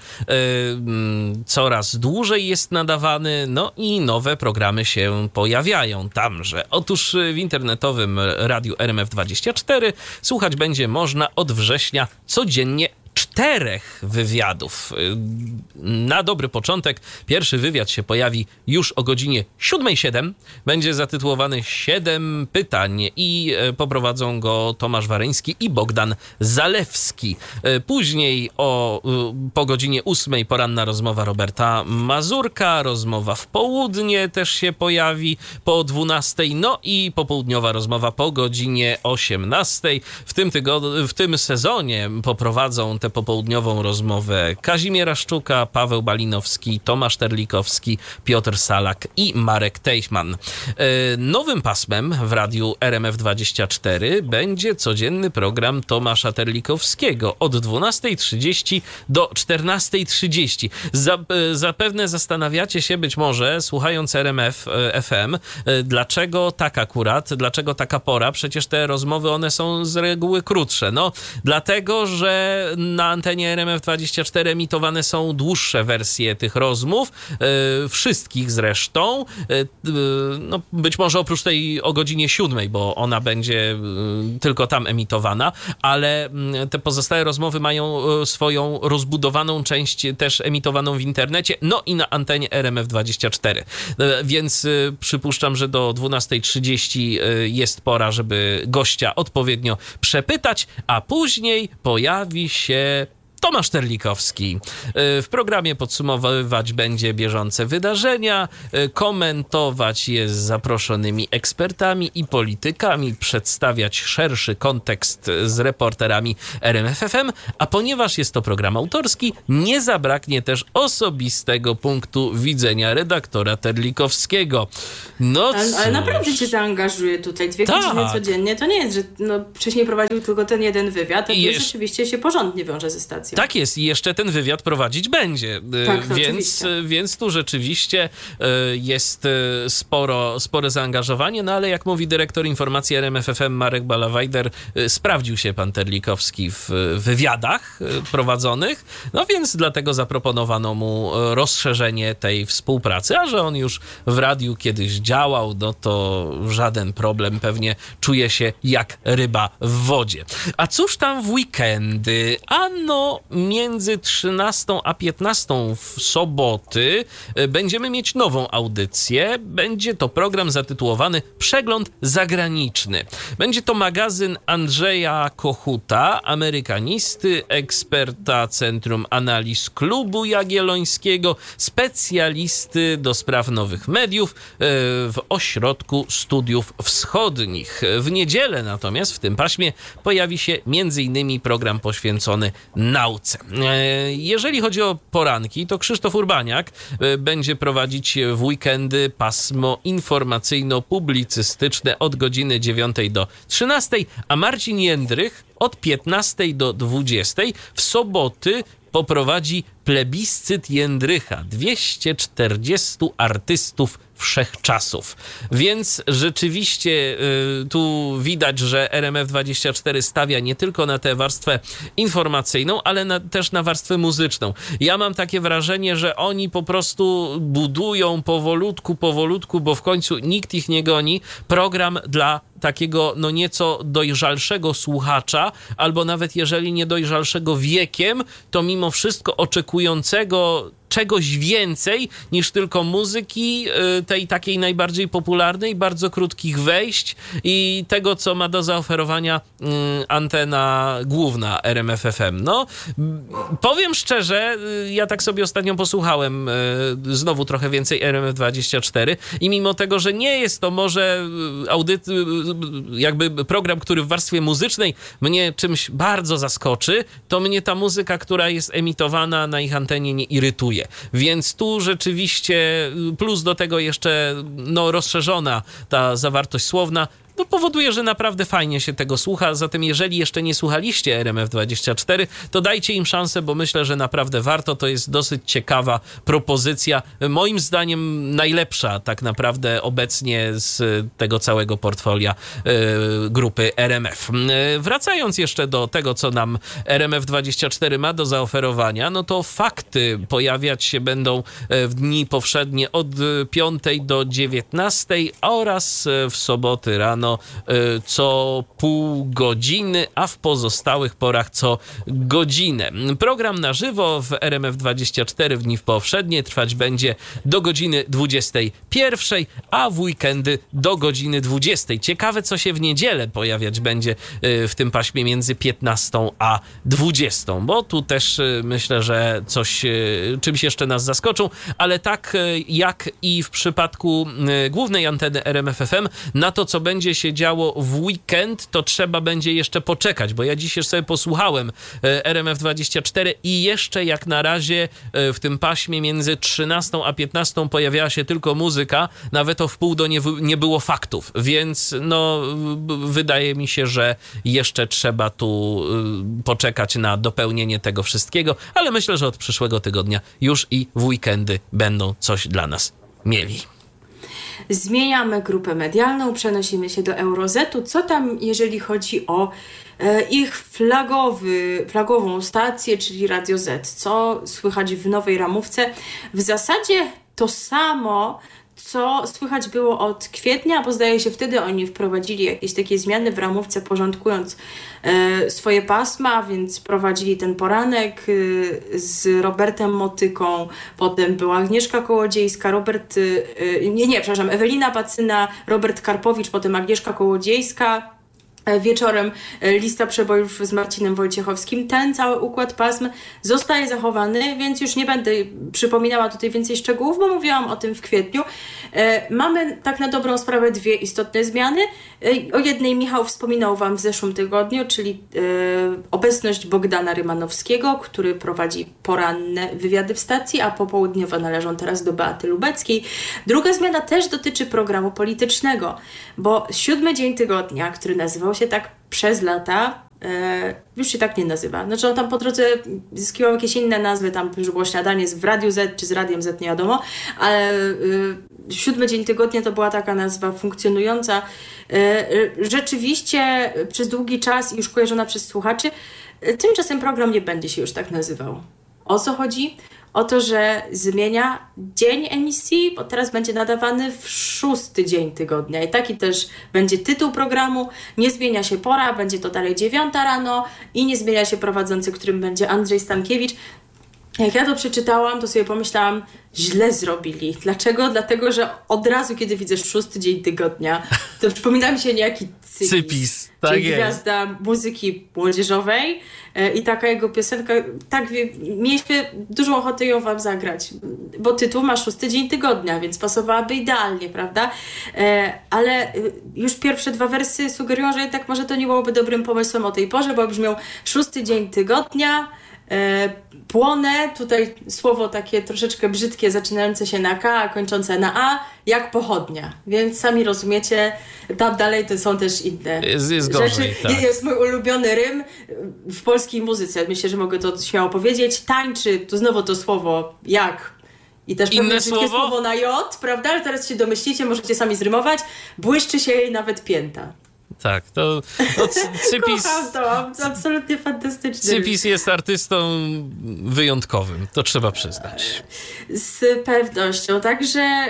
B: Coraz dłużej jest nadawany, no i nowe programy się pojawiają tamże. Otóż w internetowym radiu R M F dwadzieścia cztery słuchać będzie można od września codziennie czterech wywiadów. Na dobry początek pierwszy wywiad się pojawi już o godzinie siódma siedem. Będzie zatytułowany siedem pytań i poprowadzą go Tomasz Waryński i Bogdan Zalewski. Później o, po godzinie ósmej poranna rozmowa Roberta Mazurka, rozmowa w południe też się pojawi po dwunastej, no i popołudniowa rozmowa po godzinie osiemnastej. W tym, tygod- w tym sezonie poprowadzą tę popołudniową rozmowę Kazimiera Szczuka, Paweł Balinowski, Tomasz Terlikowski, Piotr Salak i Marek Teichman. Nowym pasmem w radiu R M F dwadzieścia cztery będzie codzienny program Tomasza Terlikowskiego od dwunastej trzydzieści do czternastej trzydzieści. Zapewne zastanawiacie się być może, słuchając R M F F M, dlaczego tak akurat, dlaczego taka pora? Przecież te rozmowy, one są z reguły krótsze. No, dlatego, że na antenie R M F dwadzieścia cztery emitowane są dłuższe wersje tych rozmów, wszystkich zresztą, no być może oprócz tej o godzinie siódmej, bo ona będzie tylko tam emitowana, ale te pozostałe rozmowy mają swoją rozbudowaną część też emitowaną w internecie, no i na antenie R M F dwadzieścia cztery. Więc przypuszczam, że do dwunastej trzydzieści jest pora, żeby gościa odpowiednio przepytać, a później pojawi się Tomasz Terlikowski. W programie podsumowywać będzie bieżące wydarzenia, komentować je z zaproszonymi ekspertami i politykami, przedstawiać szerszy kontekst z reporterami R M F F M, a ponieważ jest to program autorski, nie zabraknie też osobistego punktu widzenia redaktora Terlikowskiego. No
A: ale, ale naprawdę cię zaangażuje tutaj. Dwie
B: tak.
A: godziny codziennie. To nie jest, że no, wcześniej prowadził tylko ten jeden wywiad, a tu
B: Jesz...
A: rzeczywiście się porządnie wiąże ze stacją.
B: Tak jest i jeszcze ten wywiad prowadzić będzie,
A: tak,
B: więc, więc tu rzeczywiście jest sporo, spore zaangażowanie, no ale jak mówi dyrektor informacji R M F F M Marek Ballawajder, sprawdził się pan Terlikowski w wywiadach prowadzonych, no więc dlatego zaproponowano mu rozszerzenie tej współpracy, a że on już w radiu kiedyś działał, no to żaden problem, pewnie czuje się jak ryba w wodzie. A cóż tam w weekendy? Ano między trzynastą a piętnastą w soboty będziemy mieć nową audycję. Będzie to program zatytułowany Przegląd Zagraniczny. Będzie to magazyn Andrzeja Kochuta, amerykanisty, eksperta Centrum Analiz Klubu Jagiellońskiego, specjalisty do spraw nowych mediów w Ośrodku Studiów Wschodnich. W niedzielę natomiast w tym paśmie pojawi się między innymi program poświęcony nauce. Jeżeli chodzi o poranki, to Krzysztof Urbaniak będzie prowadzić w weekendy pasmo informacyjno-publicystyczne od godziny dziewiątej do trzynastej, a Marcin Jędrych od piętnastej do dwudziestej. W soboty poprowadzi plebiscyt Jędrycha. dwieście czterdziestu artystów wszechczasów. Więc rzeczywiście y, tu widać, że R M F dwadzieścia cztery stawia nie tylko na tę warstwę informacyjną, ale na, też na warstwę muzyczną. Ja mam takie wrażenie, że oni po prostu budują powolutku, powolutku, bo w końcu nikt ich nie goni, program dla takiego no nieco dojrzalszego słuchacza, albo nawet jeżeli nie dojrzalszego wiekiem, to mimo wszystko oczekującego czegoś więcej niż tylko muzyki, tej takiej najbardziej popularnej, bardzo krótkich wejść i tego, co ma do zaoferowania antena główna R M F F M. No, powiem szczerze, ja tak sobie ostatnio posłuchałem znowu trochę więcej R M F dwadzieścia cztery i mimo tego, że nie jest to może audyt, jakby program, który w warstwie muzycznej mnie czymś bardzo zaskoczy, to mnie ta muzyka, która jest emitowana na ich antenie, nie irytuje. Więc tu rzeczywiście, plus do tego jeszcze no, rozszerzona ta zawartość słowna, no powoduje, że naprawdę fajnie się tego słucha. Zatem jeżeli jeszcze nie słuchaliście R M F dwadzieścia cztery, to dajcie im szansę, bo myślę, że naprawdę warto. To jest dosyć ciekawa propozycja. Moim zdaniem najlepsza tak naprawdę obecnie z tego całego portfolia yy, grupy R M F. Yy, wracając jeszcze do tego, co nam R M F dwadzieścia cztery ma do zaoferowania, no to fakty pojawiać się będą w dni powszednie od piątej do dziewiętnastej oraz w soboty rano co pół godziny, a w pozostałych porach co godzinę. Program na żywo w R M F dwadzieścia cztery w dni powszednie trwać będzie do godziny dwudziestej pierwszej, a w weekendy do godziny dwudziestej. Ciekawe, co się w niedzielę pojawiać będzie w tym paśmie między piętnastą a dwudziestą, bo tu też myślę, że coś, czymś jeszcze nas zaskoczą, ale tak jak i w przypadku głównej anteny R M F F M, na to, co będzie się działo w weekend, to trzeba będzie jeszcze poczekać, bo ja dzisiaj sobie posłuchałem R M F dwadzieścia cztery i jeszcze jak na razie w tym paśmie między trzynastą a piętnastą pojawiała się tylko muzyka, nawet o wpół do nie, nie było faktów, więc no wydaje mi się, że jeszcze trzeba tu poczekać na dopełnienie tego wszystkiego, ale myślę, że od przyszłego tygodnia już i w weekendy będą coś dla nas mieli.
A: Zmieniamy grupę medialną, przenosimy się do Eurozetu. Co tam, jeżeli chodzi o ich flagowy, flagową stację, czyli Radio Z. Co słychać w nowej ramówce? W zasadzie to samo, co słychać było od kwietnia, bo zdaje się wtedy oni wprowadzili jakieś takie zmiany w ramówce, porządkując e, swoje pasma, więc prowadzili ten poranek e, z Robertem Motyką, potem była Agnieszka Kołodziejska, Robert, e, nie, nie, przepraszam, Ewelina Pacyna, Robert Karpowicz, potem Agnieszka Kołodziejska. Wieczorem lista przebojów z Marcinem Wojciechowskim. Ten cały układ pasm zostaje zachowany, więc już nie będę przypominała tutaj więcej szczegółów, bo mówiłam o tym w kwietniu. Mamy tak na dobrą sprawę dwie istotne zmiany. O jednej Michał wspominał Wam w zeszłym tygodniu, czyli obecność Bogdana Rymanowskiego, który prowadzi poranne wywiady w stacji, a popołudniowe należą teraz do Beaty Lubeckiej. Druga zmiana też dotyczy programu politycznego, bo siódmy dzień tygodnia, który nazywał się tak przez lata, e, już się tak nie nazywa. Znaczy on tam po drodze zyskiwał jakieś inne nazwy, tam już było śniadanie w Radiu Z czy z Radiem Z, nie wiadomo, ale e, siódmy dzień tygodnia to była taka nazwa funkcjonująca e, rzeczywiście przez długi czas i już kojarzona przez słuchaczy. Tymczasem program nie będzie się już tak nazywał. O co chodzi? O to, że zmienia dzień emisji, bo teraz będzie nadawany w szósty dzień tygodnia i taki też będzie tytuł programu. Nie zmienia się pora, będzie to dalej dziewiąta rano i nie zmienia się prowadzący, którym będzie Andrzej Stankiewicz. Jak ja to przeczytałam, to sobie pomyślałam, źle zrobili. Dlaczego? Dlatego, że od razu, kiedy widzę szósty dzień tygodnia, to przypomina mi się niejaki Cypis,
B: Cypis, tak
A: czyli
B: jest.
A: gwiazda muzyki młodzieżowej e, i taka jego piosenka, tak wie, mieliśmy dużą ochotę ją Wam zagrać, bo tytuł ma szósty dzień tygodnia, więc pasowałaby idealnie, prawda? E, ale e, już pierwsze dwa wersy sugerują, że jednak może to nie byłoby dobrym pomysłem o tej porze, bo brzmią szósty dzień tygodnia, E, płonę, tutaj słowo takie troszeczkę brzydkie, zaczynające się na K, a kończące na A, jak pochodnia. Więc sami rozumiecie, tam dalej to są też inne
B: jest, jest gorzej,
A: rzeczy.
B: tak.
A: Jest mój ulubiony rym w polskiej muzyce. Myślę, że mogę to śmiało powiedzieć. Tańczy, to znowu to słowo jak. I też
B: inne
A: pewnie
B: słowo?
A: słowo na J, prawda? Ale zaraz się domyślicie, możecie sami zrymować. Błyszczy się jej nawet pięta.
B: Tak, to, to Cypis,
A: Kocham to, absolutnie fantastyczny.
B: Cypis jest artystą wyjątkowym, to trzeba przyznać.
A: Z pewnością, także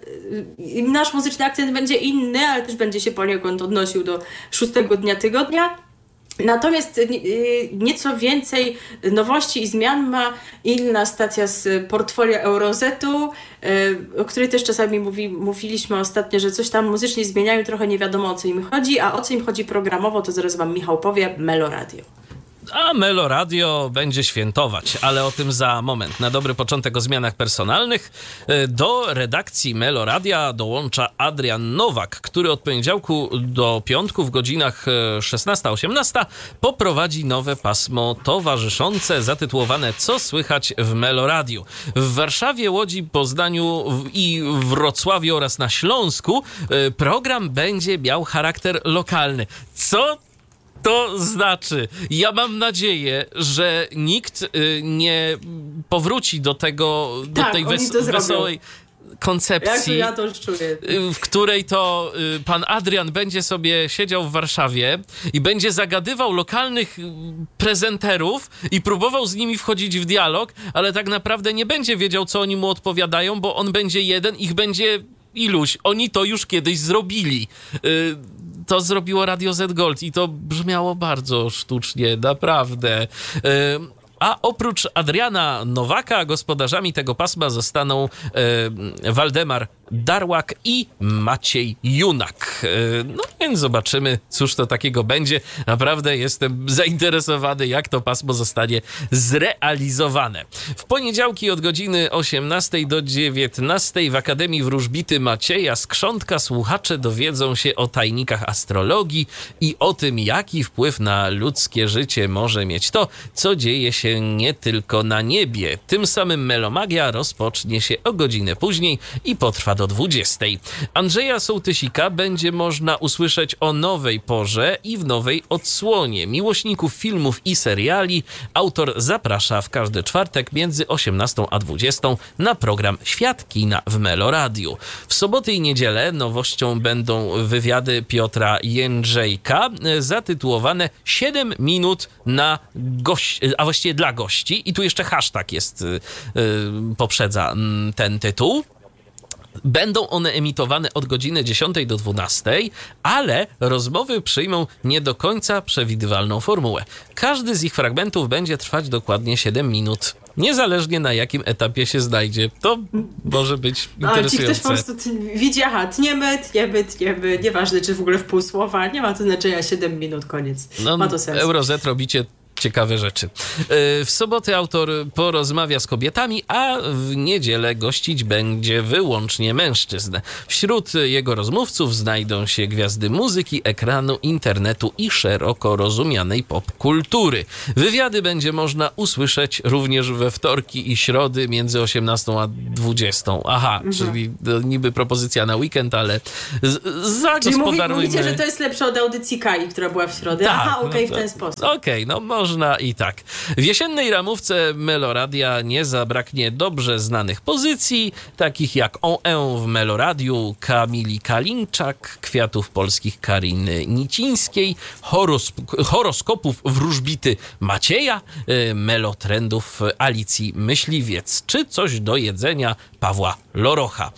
A: y, nasz muzyczny akcent będzie inny, ale też będzie się poniekąd odnosił do szóstego dnia tygodnia. Natomiast nieco więcej nowości i zmian ma inna stacja z portfolio Eurozetu, o której też czasami mówi, mówiliśmy ostatnio, że coś tam muzycznie zmieniają, trochę nie wiadomo o co im chodzi, a o co im chodzi programowo, to zaraz Wam Michał powie, Meloradio.
B: A Meloradio będzie świętować, ale o tym za moment. Na dobry początek o zmianach personalnych. Do redakcji Meloradia dołącza Adrian Nowak, który od poniedziałku do piątku w godzinach szesnasta osiemnasta poprowadzi nowe pasmo towarzyszące zatytułowane Co słychać w Meloradiu. W Warszawie, Łodzi, Poznaniu i Wrocławiu oraz na Śląsku program będzie miał charakter lokalny. Co to znaczy? Ja mam nadzieję, że nikt y, nie powróci do tego, do
A: tak,
B: tej wes-
A: to
B: wesołej koncepcji,
A: ja to już czuję.
B: w której to y, pan Adrian będzie sobie siedział w Warszawie i będzie zagadywał lokalnych prezenterów i próbował z nimi wchodzić w dialog, ale tak naprawdę nie będzie wiedział, co oni mu odpowiadają, bo on będzie jeden, ich będzie iluś. Oni to już kiedyś zrobili. Y, To zrobiło Radio Z Gold i to brzmiało bardzo sztucznie, naprawdę. A oprócz Adriana Nowaka gospodarzami tego pasma zostaną e, Waldemar Darłak i Maciej Junak. E, no więc zobaczymy, cóż to takiego będzie. Naprawdę jestem zainteresowany, jak to pasmo zostanie zrealizowane. W poniedziałki od godziny osiemnastej do dziewiętnastej w Akademii Wróżbity Macieja Skrzątka słuchacze dowiedzą się o tajnikach astrologii i o tym, jaki wpływ na ludzkie życie może mieć to, co dzieje się się nie tylko na niebie. Tym samym Melomagia rozpocznie się o godzinę później i potrwa do dwudziestej. Andrzeja Sołtysika będzie można usłyszeć o nowej porze i w nowej odsłonie. Miłośników filmów i seriali autor zaprasza w każdy czwartek między osiemnastą a dwudziestą na program Świat Kina w Meloradiu. W soboty i niedzielę nowością będą wywiady Piotra Jędrzejka zatytułowane siedem minut na gości, a właściwie dla gości. I tu jeszcze hashtag jest, yy, poprzedza ten tytuł. Będą one emitowane od godziny dziesiątej do dwunastej, ale rozmowy przyjmą nie do końca przewidywalną formułę. Każdy z ich fragmentów będzie trwać dokładnie siedem minut. Niezależnie na jakim etapie się znajdzie. To może być interesujące.
A: A ci ktoś po prostu t- widzi, aha, tniemy, tniemy, tniemy, nieważne czy w ogóle w pół słowa, nie ma to znaczenia, siedem minut, koniec.
B: No,
A: ma to sens.
B: Eurozet robicie ciekawe rzeczy. W soboty autor porozmawia z kobietami, a w niedzielę gościć będzie wyłącznie mężczyzn. Wśród jego rozmówców znajdą się gwiazdy muzyki, ekranu, internetu i szeroko rozumianej popkultury. Wywiady będzie można usłyszeć również we wtorki i środy między osiemnastą a dwudziestą. Aha, mhm. czyli niby propozycja na weekend, ale zagospodarujmy.
A: Czyli mówi, mówicie, że to jest lepsze od audycji Kai, która była w środę?
B: Tak,
A: aha, okej, okay,
B: no
A: w ten sposób.
B: Okej, okay, no można i tak. W jesiennej ramówce Meloradia nie zabraknie dobrze znanych pozycji, takich jak On En w Meloradiu Kamili Kalinczak, Kwiatów Polskich Kariny Nicińskiej, horos- horoskopów wróżbity Macieja, melotrendów Alicji Myśliwiec, czy coś do jedzenia Pawła Lorocha.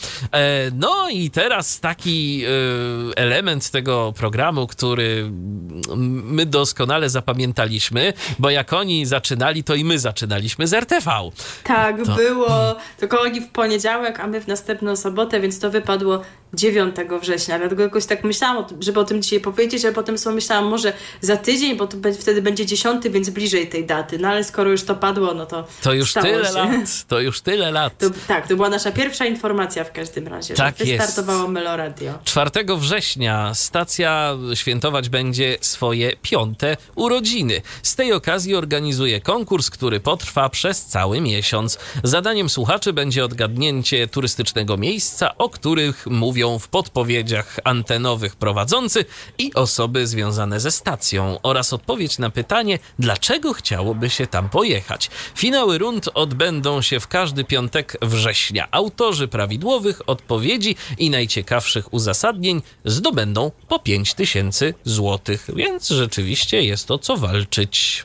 B: No i teraz taki element tego programu, który my doskonale zapamiętaliśmy, bo jak oni zaczynali, to i my zaczynaliśmy z R T V.
A: Tak,
B: to...
A: było. Tylko oni w poniedziałek, a my w następną sobotę, więc to wypadło dziewiątego września. Dlatego jakoś tak myślałam, żeby o tym dzisiaj powiedzieć, ale potem sobie myślałam, może za tydzień, bo to wtedy będzie dziesiąty, więc bliżej tej daty. No ale skoro już to padło, no to
B: To już tyle
A: się.
B: lat. To już tyle lat.
A: To, tak, to była nasza pierwsza informacja w każdym razie,
B: tak
A: że wystartowało Meloradio.
B: czwartego września stacja świętować będzie swoje piąte urodziny. Z tej okazji organizuje konkurs, który potrwa przez cały miesiąc. Zadaniem słuchaczy będzie odgadnięcie turystycznego miejsca, o których mówią w podpowiedziach antenowych prowadzący i osoby związane ze stacją, oraz odpowiedź na pytanie, dlaczego chciałoby się tam pojechać. Finały rund odbędą się w każdy piątek września. Autorzy prawidłowych odpowiedzi i najciekawszych uzasadnień zdobędą po pięć tysięcy złotych, więc rzeczywiście jest to co walczyć.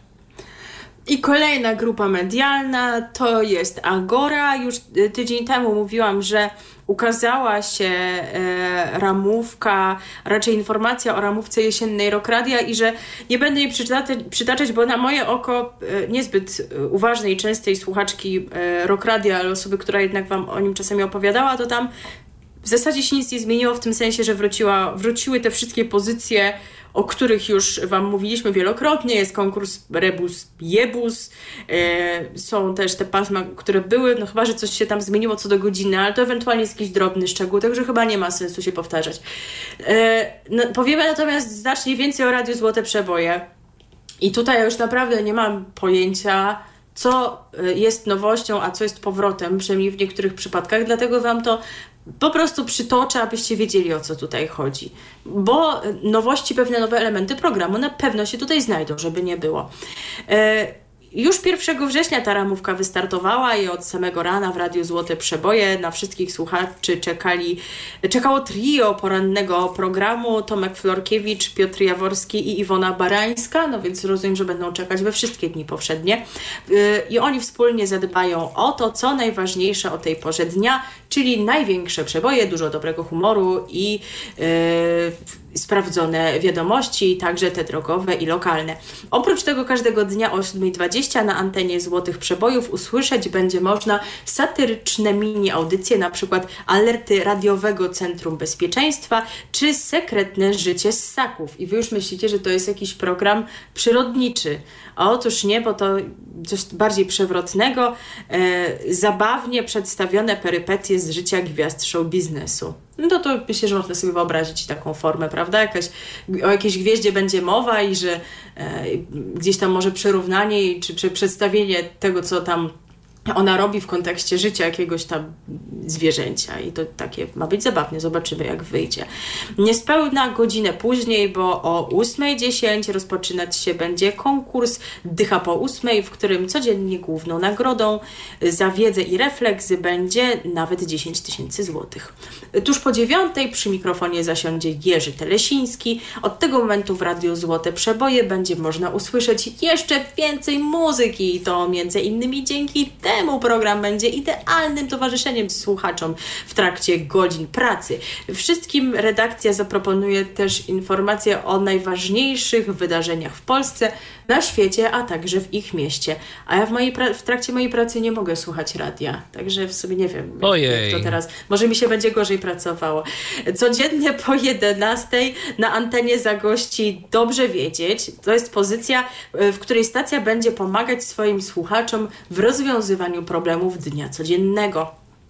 A: I kolejna grupa medialna to jest Agora. Już tydzień temu mówiłam, że ukazała się e, ramówka, raczej informacja o ramówce jesiennej Rockradia i że nie będę jej przytaczać, przytaczać, bo na moje oko e, niezbyt uważnej i częstej słuchaczki e, Rockradia, ale osoby, która jednak wam o nim czasami opowiadała, to tam w zasadzie się nic nie zmieniło w tym sensie, że wróciła, wróciły te wszystkie pozycje, o których już wam mówiliśmy wielokrotnie. Jest konkurs Rebus Jebus, yy, są też te pasma, które były, no chyba, że coś się tam zmieniło co do godziny, ale to ewentualnie jest jakiś drobny szczegół, także chyba nie ma sensu się powtarzać. Yy, no, powiemy natomiast znacznie więcej o Radiu Złote Przeboje. I tutaj ja już naprawdę nie mam pojęcia, co jest nowością, a co jest powrotem, przynajmniej w niektórych przypadkach, dlatego wam to po prostu przytoczę, abyście wiedzieli, o co tutaj chodzi. Bo nowości, pewne nowe elementy programu na pewno się tutaj znajdą, żeby nie było. E- Już pierwszego września ta ramówka wystartowała i od samego rana w Radiu Złote Przeboje na wszystkich słuchaczy czekali, czekało trio porannego programu: Tomek Florkiewicz, Piotr Jaworski i Iwona Barańska, no więc rozumiem, że będą czekać we wszystkie dni powszednie. I oni wspólnie zadbają o to, co najważniejsze o tej porze dnia, czyli największe przeboje, dużo dobrego humoru i yy, sprawdzone wiadomości, także te drogowe i lokalne. Oprócz tego każdego dnia o siódma dwadzieścia na antenie Złotych Przebojów usłyszeć będzie można satyryczne mini audycje, na przykład alerty Radiowego Centrum Bezpieczeństwa czy sekretne życie ssaków. I wy już myślicie, że to jest jakiś program przyrodniczy. A otóż nie, bo to coś bardziej przewrotnego, e, zabawnie przedstawione perypetie z życia gwiazd show biznesu. no to, to myślę, że można sobie wyobrazić taką formę, prawda? Jakaś, o jakiejś gwieździe będzie mowa i że e, gdzieś tam może przyrównanie czy, czy przedstawienie tego, co tam ona robi w kontekście życia jakiegoś tam zwierzęcia i to takie ma być zabawne, zobaczymy jak wyjdzie. Niespełna godzinę później, bo o ósma dziesięć rozpoczynać się będzie konkurs Dycha po ósmej, w którym codziennie główną nagrodą za wiedzę i refleks będzie nawet dziesięć tysięcy złotych. Tuż po dziewiątej przy mikrofonie zasiądzie Jerzy Telesiński. Od tego momentu w Radiu Złote Przeboje będzie można usłyszeć jeszcze więcej muzyki i to między innymi dzięki temu program będzie idealnym towarzyszeniem słuchaczom w trakcie godzin pracy. Wszystkim redakcja zaproponuje też informacje o najważniejszych wydarzeniach w Polsce, na świecie, a także w ich mieście. A ja w, mojej pra- w trakcie mojej pracy nie mogę słuchać radia, także w sobie nie wiem,
B: Ojej.
A: jak to teraz. Może mi się będzie gorzej pracowało. Codziennie po jedenastej na antenie zagości Dobrze Wiedzieć. To jest pozycja, w której stacja będzie pomagać swoim słuchaczom w rozwiązywaniu problemów dnia codziennego.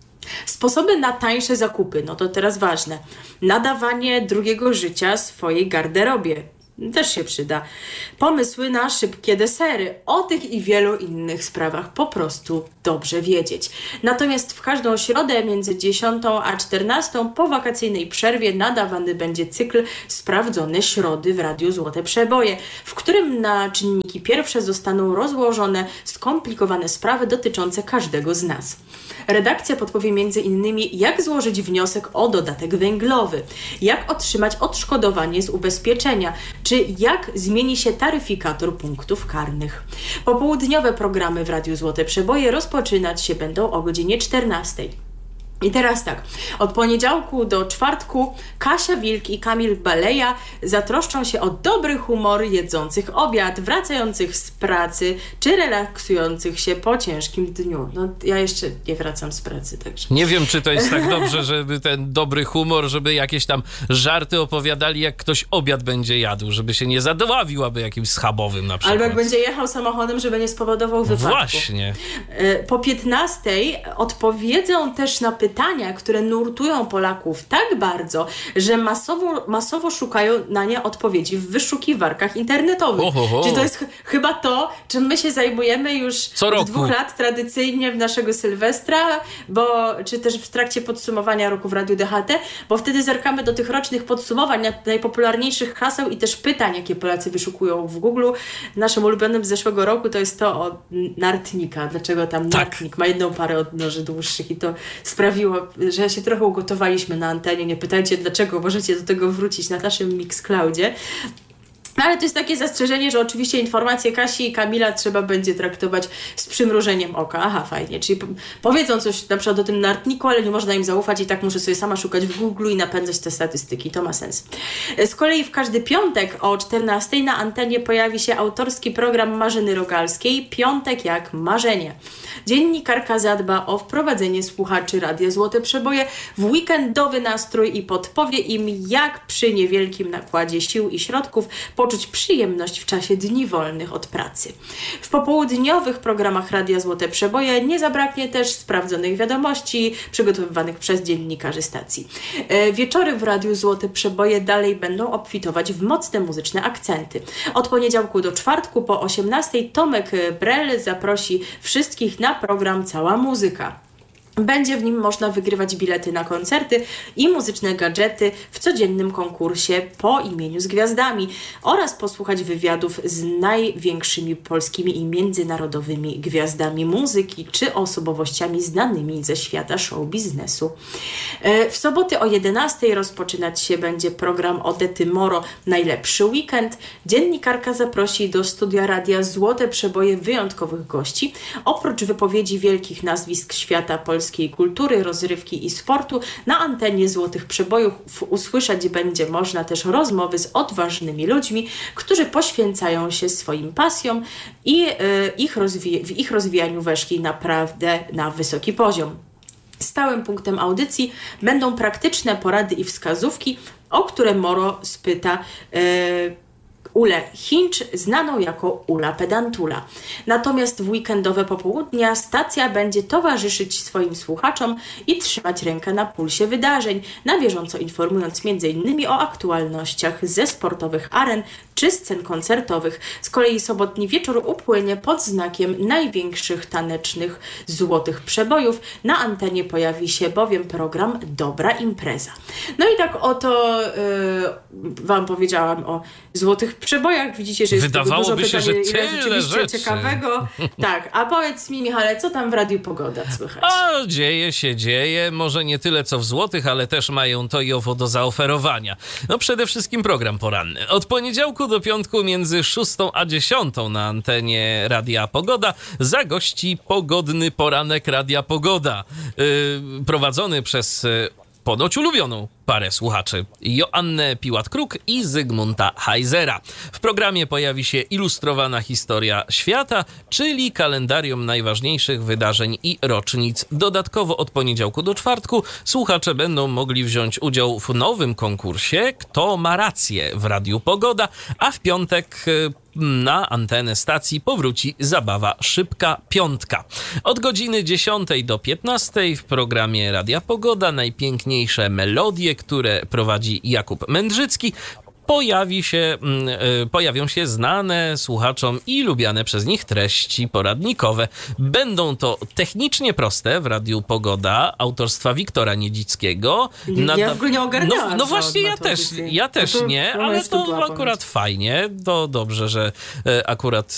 A: Sposoby na tańsze zakupy, no to teraz ważne. Nadawanie drugiego życia swojej garderobie. Też się przyda. Pomysły na szybkie desery. O tych i wielu innych sprawach po prostu dobrze wiedzieć. Natomiast w każdą środę między dziesiątą a czternastą po wakacyjnej przerwie nadawany będzie cykl Sprawdzone Środy w Radiu Złote Przeboje, w którym na czynniki pierwsze zostaną rozłożone skomplikowane sprawy dotyczące każdego z nas. Redakcja podpowie między innymi, jak złożyć wniosek o dodatek węglowy, jak otrzymać odszkodowanie z ubezpieczenia, czy jak zmieni się taryfikator punktów karnych. Popołudniowe programy w Radiu Złote Przeboje rozpoczynać się będą o godzinie czternastej. I teraz tak, od poniedziałku do czwartku Kasia Wilk i Kamil Baleja zatroszczą się o dobry humor jedzących obiad, wracających z pracy, czy relaksujących się po ciężkim dniu. No, ja jeszcze nie wracam z pracy, także...
B: Nie wiem, czy to jest tak dobrze, żeby ten dobry humor, żeby jakieś tam żarty opowiadali, jak ktoś obiad będzie jadł, żeby się nie zadławił, aby jakimś schabowym na przykład.
A: Albo jak będzie jechał samochodem, żeby nie spowodował wypadku.
B: Właśnie.
A: Po piętnastej odpowiedzą też na pytania, które nurtują Polaków tak bardzo, że masowo, masowo szukają na nie odpowiedzi w wyszukiwarkach internetowych.
B: Ohoho.
A: Czyli to jest ch- chyba to, czym my się zajmujemy już
B: Co
A: od
B: roku.
A: dwóch lat tradycyjnie w naszego Sylwestra, bo, czy też w trakcie podsumowania roku w Radiu D H T, bo wtedy zerkamy do tych rocznych podsumowań najpopularniejszych haseł i też pytań, jakie Polacy wyszukują w Google. Naszym ulubionym z zeszłego roku to jest to o nartnika. Dlaczego tam
B: Tak.
A: nartnik ma jedną parę odnoży dłuższych i to sprawiło, że się trochę ugotowaliśmy na antenie. Nie pytajcie dlaczego, możecie do tego wrócić na naszym Mixcloudzie. No ale to jest takie zastrzeżenie, że oczywiście informacje Kasi i Kamila trzeba będzie traktować z przymrużeniem oka. Aha, fajnie. Czyli po- powiedzą coś na przykład o tym nartniku, ale nie można im zaufać i tak muszę sobie sama szukać w Google i napędzać te statystyki. To ma sens. Z kolei w każdy piątek o czternastej na antenie pojawi się autorski program Marzeny Rogalskiej Piątek jak marzenie. Dziennikarka zadba o wprowadzenie słuchaczy Radia Złote Przeboje w weekendowy nastrój i podpowie im, jak przy niewielkim nakładzie sił i środków poczuć przyjemność w czasie dni wolnych od pracy. W popołudniowych programach Radia Złote Przeboje nie zabraknie też sprawdzonych wiadomości przygotowywanych przez dziennikarzy stacji. E, wieczory w Radiu Złote Przeboje dalej będą obfitować w mocne muzyczne akcenty. Od poniedziałku do czwartku po osiemnastej Tomek Brel zaprosi wszystkich na program Cała Muzyka. Będzie w nim można wygrywać bilety na koncerty i muzyczne gadżety w codziennym konkursie Po imieniu z gwiazdami oraz posłuchać wywiadów z największymi polskimi i międzynarodowymi gwiazdami muzyki czy osobowościami znanymi ze świata show biznesu. W soboty o jedenastej rozpoczynać się będzie program Odety Moro Najlepszy Weekend. Dziennikarka zaprosi do studia Radia Złote Przeboje wyjątkowych gości. Oprócz wypowiedzi wielkich nazwisk świata polskiego kultury, rozrywki i sportu, na antenie Złotych Przebojów usłyszeć będzie można też rozmowy z odważnymi ludźmi, którzy poświęcają się swoim pasjom i y, ich rozwi- w ich rozwijaniu weszli naprawdę na wysoki poziom. Stałym punktem audycji będą praktyczne porady i wskazówki, o które Moro spyta y, Ulę Hinch, znaną jako Ula Pedantula. Natomiast w weekendowe popołudnia stacja będzie towarzyszyć swoim słuchaczom i trzymać rękę na pulsie wydarzeń, na bieżąco informując między innymi o aktualnościach ze sportowych aren czy scen koncertowych. Z kolei sobotni wieczór upłynie pod znakiem największych tanecznych złotych przebojów. Na antenie pojawi się bowiem program Dobra Impreza. No i tak oto yy, wam powiedziałam o złotych przebojach. Widzicie, że jest
B: Wydawałoby
A: dużo
B: się,
A: pytań,
B: że tyle rzeczy.
A: ciekawego. Tak, a powiedz mi, Michale, co tam w Radiu Pogoda słychać?
B: A dzieje się, dzieje. Może nie tyle co w złotych, ale też mają to i owo do zaoferowania. No przede wszystkim program poranny. Od poniedziałku do piątku między szóstą a dziesiątą na antenie Radia Pogoda zagości pogodny poranek Radia Pogoda. Yy, prowadzony przez... Yy, ponoć ulubioną parę słuchaczy, Joannę Piłat-Kruk i Zygmunta Heisera. W programie pojawi się ilustrowana historia świata, czyli kalendarium najważniejszych wydarzeń i rocznic. Dodatkowo od poniedziałku do czwartku słuchacze będą mogli wziąć udział w nowym konkursie Kto ma rację w Radiu Pogoda, a w piątek na antenę stacji powróci zabawa Szybka Piątka. Od godziny dziesiątej do piętnastej w programie Radia Pogoda najpiękniejsze melodie, które prowadzi Jakub Mędrzycki. Pojawi się, yy, pojawią się znane słuchaczom i lubiane przez nich treści poradnikowe. Będą to technicznie proste w Radiu Pogoda autorstwa Wiktora Niedzickiego.
A: Nada- ja w ogóle nie ogarniałam.
B: No, no właśnie ja też, ja też
A: no to,
B: nie,
A: to
B: ale to
A: była
B: akurat fajnie. To dobrze, że akurat